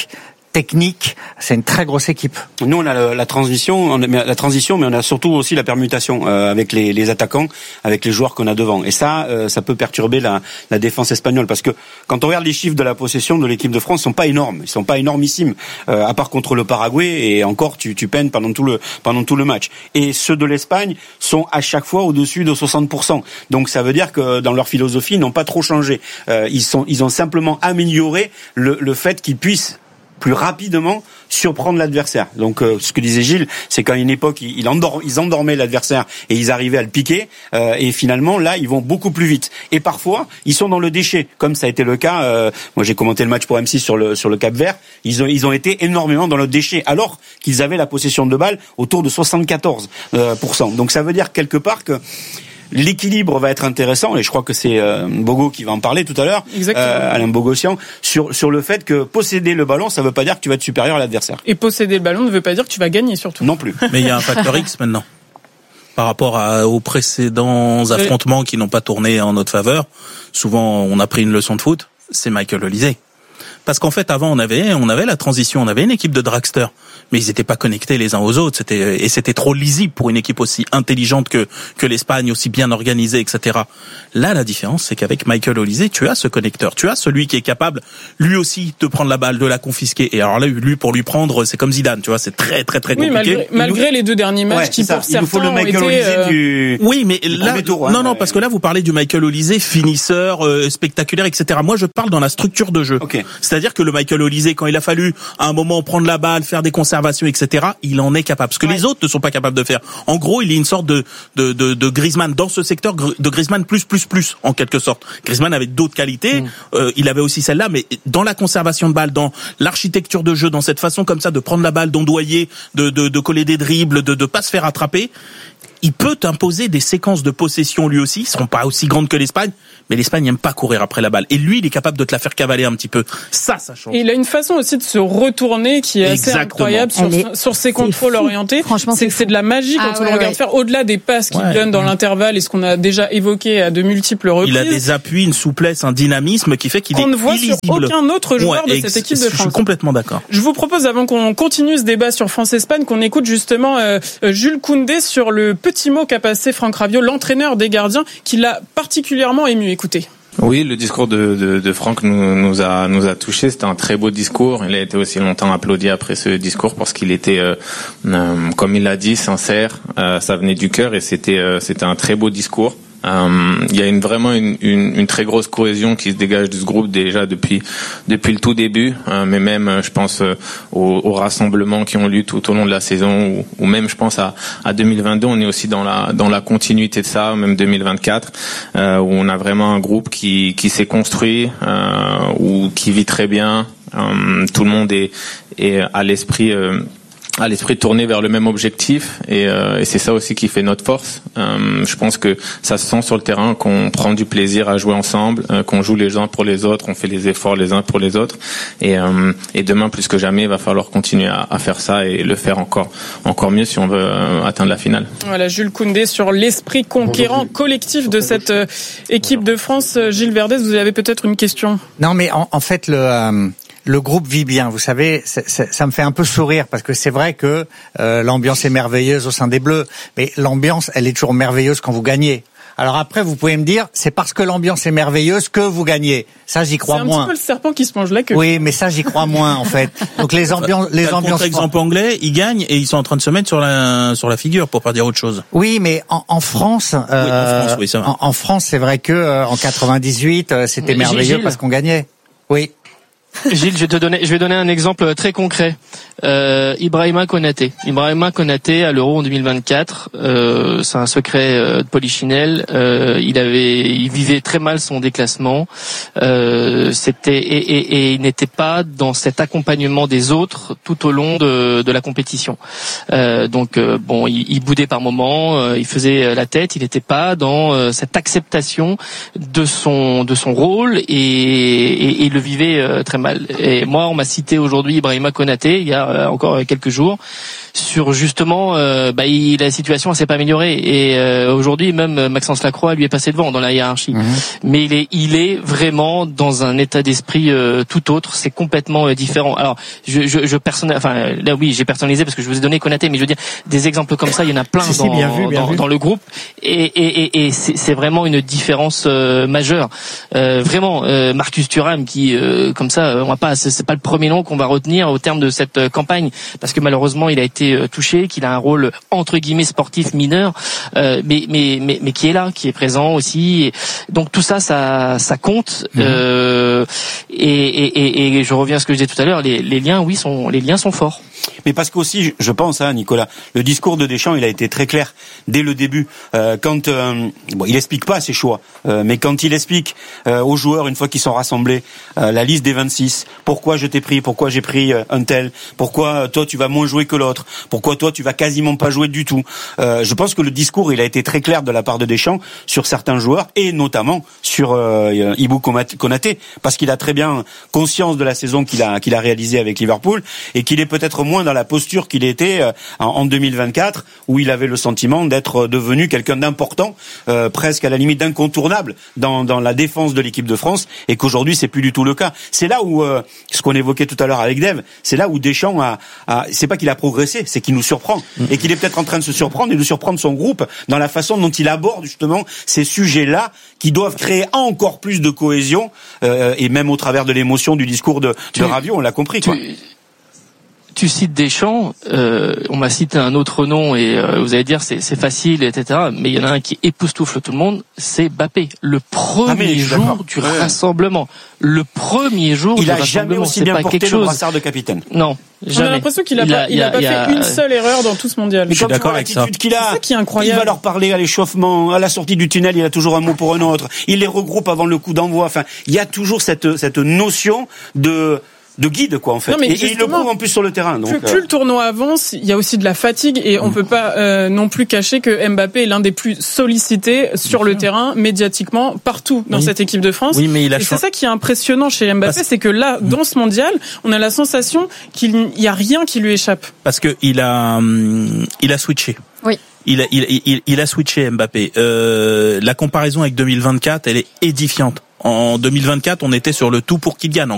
technique, c'est une très grosse équipe. Nous, on a la, la transition, on a, la transition, mais on a surtout aussi la permutation euh, avec les, les attaquants, avec les joueurs qu'on a devant. Et ça, euh, ça peut perturber la, la défense espagnole, parce que quand on regarde les chiffres de la possession de l'équipe de France, ils sont pas énormes, ils sont pas énormissimes, euh, à part contre le Paraguay, et encore, tu, tu peines pendant tout le pendant tout le match. Et ceux de l'Espagne sont à chaque fois au-dessus de soixante pour cent. Donc ça veut dire que dans leur philosophie, ils n'ont pas trop changé. Euh, ils sont, ils ont simplement amélioré le, le fait qu'ils puissent plus rapidement surprendre l'adversaire. Donc euh, ce que disait Gilles, c'est qu'à une époque ils, ils, endor- ils endormaient l'adversaire et ils arrivaient à le piquer, euh, et finalement là ils vont beaucoup plus vite. Et parfois ils sont dans le déchet, comme ça a été le cas. Euh, moi j'ai commenté le match pour M six sur le sur le Cap-Vert. Ils ont ils ont été énormément dans le déchet, alors qu'ils avaient la possession de balle autour de soixante-quatorze pour cent. Donc ça veut dire quelque part que l'équilibre va être intéressant, et je crois que c'est euh, Bogo qui va en parler tout à l'heure, euh, Alain Bogossian, sur sur le fait que posséder le ballon, ça veut pas dire que tu vas être supérieur à l'adversaire. Et posséder le ballon ne veut pas dire que tu vas gagner, surtout. Non plus. Mais il y a un facteur X maintenant. Par rapport à, aux précédents affrontements qui n'ont pas tourné en notre faveur, souvent on a pris une leçon de foot, c'est Michael Olise. Parce qu'en fait, avant, on avait, on avait la transition, on avait une équipe de dragsters, mais ils n'étaient pas connectés les uns aux autres. C'était et c'était trop lisible pour une équipe aussi intelligente que que l'Espagne, aussi bien organisée, et cetera. Là, la différence, c'est qu'avec Michael Olise, tu as ce connecteur, tu as celui qui est capable, lui aussi, de prendre la balle, de la confisquer. Et alors là, lui, pour lui prendre, c'est comme Zidane, tu vois, c'est très, très, très compliqué. Oui, malgré, malgré les deux derniers matchs, ouais, qui pour certains faut le ont été. Euh... Du... Oui, mais là, tour, hein, non, non, parce que là, vous parlez du Michael Olise, finisseur, euh, spectaculaire, et cetera. Moi, je parle dans la structure de jeu. Okay. C'est-à-dire que le Michael Olise, quand il a fallu à un moment prendre la balle, faire des conservations, et cetera, il en est capable. Ce que ouais. les autres ne sont pas capables de faire. En gros, il est une sorte de de de, de Griezmann dans ce secteur, de Griezmann plus plus plus en quelque sorte. Griezmann avait d'autres qualités, mmh. euh, il avait aussi celle-là, mais dans la conservation de balle, dans l'architecture de jeu, dans cette façon comme ça de prendre la balle, d'ondoyer, de de, de coller des dribbles, de de pas se faire attraper. Il peut imposer des séquences de possession lui aussi, ils seront pas aussi grandes que l'Espagne, mais l'Espagne n'aime pas courir après la balle. Et lui, il est capable de te la faire cavaler un petit peu. Ça, ça change. Et il a une façon aussi de se retourner qui est Exactement. assez incroyable sur, est... sur ses contrôles orientés. Franchement, c'est, c'est, c'est de la magie quand ah, on ouais, le regarde ouais. faire, au-delà des passes qu'il ouais. donne dans l'intervalle et ce qu'on a déjà évoqué à de multiples reprises. Il a des appuis, une souplesse, un dynamisme qui fait qu'il qu'on est ne voit illisible. sur aucun autre joueur ouais, de cette équipe de France. Je suis complètement d'accord. Je vous propose, avant qu'on continue ce débat sur France-Espagne, qu'on écoute justement euh, Jules Koundé sur le petit mot qu'a passé Franck Rabiot, l'entraîneur des gardiens, qui l'a particulièrement ému. Écoutez. Oui, le discours de, de, de Franck nous, nous a nous a touché. C'était un très beau discours. Il a été aussi longtemps applaudi après ce discours parce qu'il était, euh, euh, comme il l'a dit, sincère. Euh, ça venait du cœur et c'était euh, c'était un très beau discours. Euh, il y a une, vraiment une, une, une très grosse cohésion qui se dégage de ce groupe déjà depuis depuis le tout début, euh, mais même je pense euh, aux, aux rassemblements qui ont lieu tout au long de la saison, ou, ou même je pense à, à deux mille vingt-deux, on est aussi dans la dans la continuité de ça, même deux mille vingt-quatre, euh, où on a vraiment un groupe qui qui s'est construit, euh, ou qui vit très bien. Euh, tout le monde est est à l'esprit euh, à l'esprit tourné vers le même objectif, et, euh, et c'est ça aussi qui fait notre force. Euh, je pense que ça se sent sur le terrain, qu'on prend du plaisir à jouer ensemble, euh, qu'on joue les uns pour les autres, on fait les efforts les uns pour les autres, et, euh, et demain plus que jamais il va falloir continuer à, à faire ça et le faire encore encore mieux si on veut euh, atteindre la finale. Voilà, Jules Koundé sur l'esprit conquérant collectif de cette euh, équipe de France. Gilles Verdez, vous avez peut-être une question? Non, mais en, en fait le euh... le groupe vit bien, vous savez, c'est, c'est, ça me fait un peu sourire parce que c'est vrai que euh, l'ambiance est merveilleuse au sein des Bleus, mais l'ambiance, elle est toujours merveilleuse quand vous gagnez. Alors après, vous pouvez me dire, c'est parce que l'ambiance est merveilleuse que vous gagnez. Ça, j'y crois moins. C'est un petit peu le serpent qui se mange la queue. Oui, mais ça, j'y crois moins en fait. Donc les ambiances, les T'as ambiances. Par exemple anglais, ils gagnent et ils sont en train de se mettre sur la sur la figure pour pas dire autre chose. Oui, mais en, en France, euh, oui, en France, oui, c'est vrai. En, en France, c'est vrai que euh, en quatre-vingt-dix-huit, euh, c'était mais merveilleux Gilles, parce qu'on gagnait. Oui. Gilles, je vais te donner, je vais donner un exemple très concret. Euh, Ibrahima Konaté. Ibrahima Konaté à l'Euro en deux mille vingt-quatre. Euh, c'est un secret euh, de Polichinelle. Euh, il avait, il vivait très mal son déclassement. Euh, c'était et, et, et il n'était pas dans cet accompagnement des autres tout au long de, de la compétition. Euh, donc euh, bon, il, il boudait par moments, euh, il faisait la tête. Il n'était pas dans euh, cette acceptation de son de son rôle et, et, et il le vivait euh, très mal. mal. Et moi, on m'a cité aujourd'hui Ibrahima Konaté, il y a encore quelques jours, sur justement, euh, bah, il, la situation s'est pas améliorée. Et euh, aujourd'hui, même Maxence Lacroix lui est passé devant dans la hiérarchie. Mmh. Mais il est, il est vraiment dans un état d'esprit euh, tout autre. C'est complètement euh, différent. Alors, je, je, je personnel, enfin là, oui, j'ai personnalisé parce que je vous ai donné Konaté, mais je veux dire, des exemples comme ça, il y en a plein dans, bien vu, bien dans, dans le groupe. Et, et, et, et c'est, c'est vraiment une différence euh, majeure. Euh, vraiment, euh, Marcus Thuram, qui euh, comme ça, on va pas, c'est, c'est pas le premier nom qu'on va retenir au terme de cette euh, campagne, parce que malheureusement, il a été touché, qu'il a un rôle entre guillemets sportif mineur, euh, mais, mais mais mais qui est là, qui est présent aussi. Et donc tout ça, ça ça compte. Mmh. Euh, et, et, et je reviens à ce que je disais tout à l'heure. Les, les liens, oui, sont les liens sont forts. Mais parce qu'aussi, je pense, hein, Nicolas, le discours de Deschamps, il a été très clair dès le début. Euh, quand euh, bon, il explique pas ses choix, euh, mais quand il explique euh, aux joueurs une fois qu'ils sont rassemblés euh, la liste des vingt-six, pourquoi je t'ai pris, pourquoi j'ai pris euh, un tel, pourquoi toi tu vas moins jouer que l'autre, pourquoi toi tu vas quasiment pas jouer du tout. Euh, je pense que le discours, il a été très clair de la part de Deschamps sur certains joueurs et notamment sur euh, Ibou Konaté, parce qu'il a très bien conscience de la saison qu'il a qu'il a réalisée avec Liverpool et qu'il est peut-être moins dans la posture qu'il était euh, en deux mille vingt-quatre, où il avait le sentiment d'être devenu quelqu'un d'important, euh, presque à la limite d'incontournable dans, dans la défense de l'équipe de France, et qu'aujourd'hui c'est plus du tout le cas. C'est là où euh, ce qu'on évoquait tout à l'heure avec Dave, c'est là où Deschamps a, a c'est pas qu'il a progressé, c'est qu'il nous surprend et qu'il est peut-être en train de se surprendre et de surprendre son groupe dans la façon dont il aborde justement ces sujets-là qui doivent créer encore plus de cohésion euh, et même au travers de l'émotion du discours de, de Rabiot, on l'a compris quoi. Tu... Tu cites Deschamps, euh, on m'a cité un autre nom et euh, vous allez dire c'est, c'est facile, et cetera. Mais il y en a un qui époustoufle tout le monde, c'est Mbappé. Le premier ah jour du ouais. rassemblement, le premier jour il du a rassemblement, jamais aussi bien porté le brassard de capitaine. Non, jamais. On a l'impression qu'il a il pas, a, il a, a pas a, fait a, une seule erreur dans tout ce mondial. Mais je suis d'accord avec ça. Qu'il a, c'est ça qui est incroyable. Il va leur parler à l'échauffement, à la sortie du tunnel, il a toujours un mot pour un autre. Il les regroupe avant le coup d'envoi. Enfin, il y a toujours cette cette notion de de guide quoi en fait, non, et, et il le prouve en plus sur le terrain. Donc, plus, plus euh... le tournoi avance, il y a aussi de la fatigue et on mmh. peut pas euh, non plus cacher que Mbappé est l'un des plus sollicités sur Bien le sûr. terrain médiatiquement partout dans oui. cette équipe de France. Oui, mais il a et c'est ça qui est impressionnant chez Mbappé, Parce... c'est que là dans ce mondial, on a la sensation qu'il y a rien qui lui échappe. Parce que il a hum, il a switché. Oui. Il a, il, il, il a switché Mbappé. Euh, la comparaison avec deux mille vingt-quatre, elle est édifiante. En deux mille vingt-quatre, on était sur le tout pour qu'il gagne.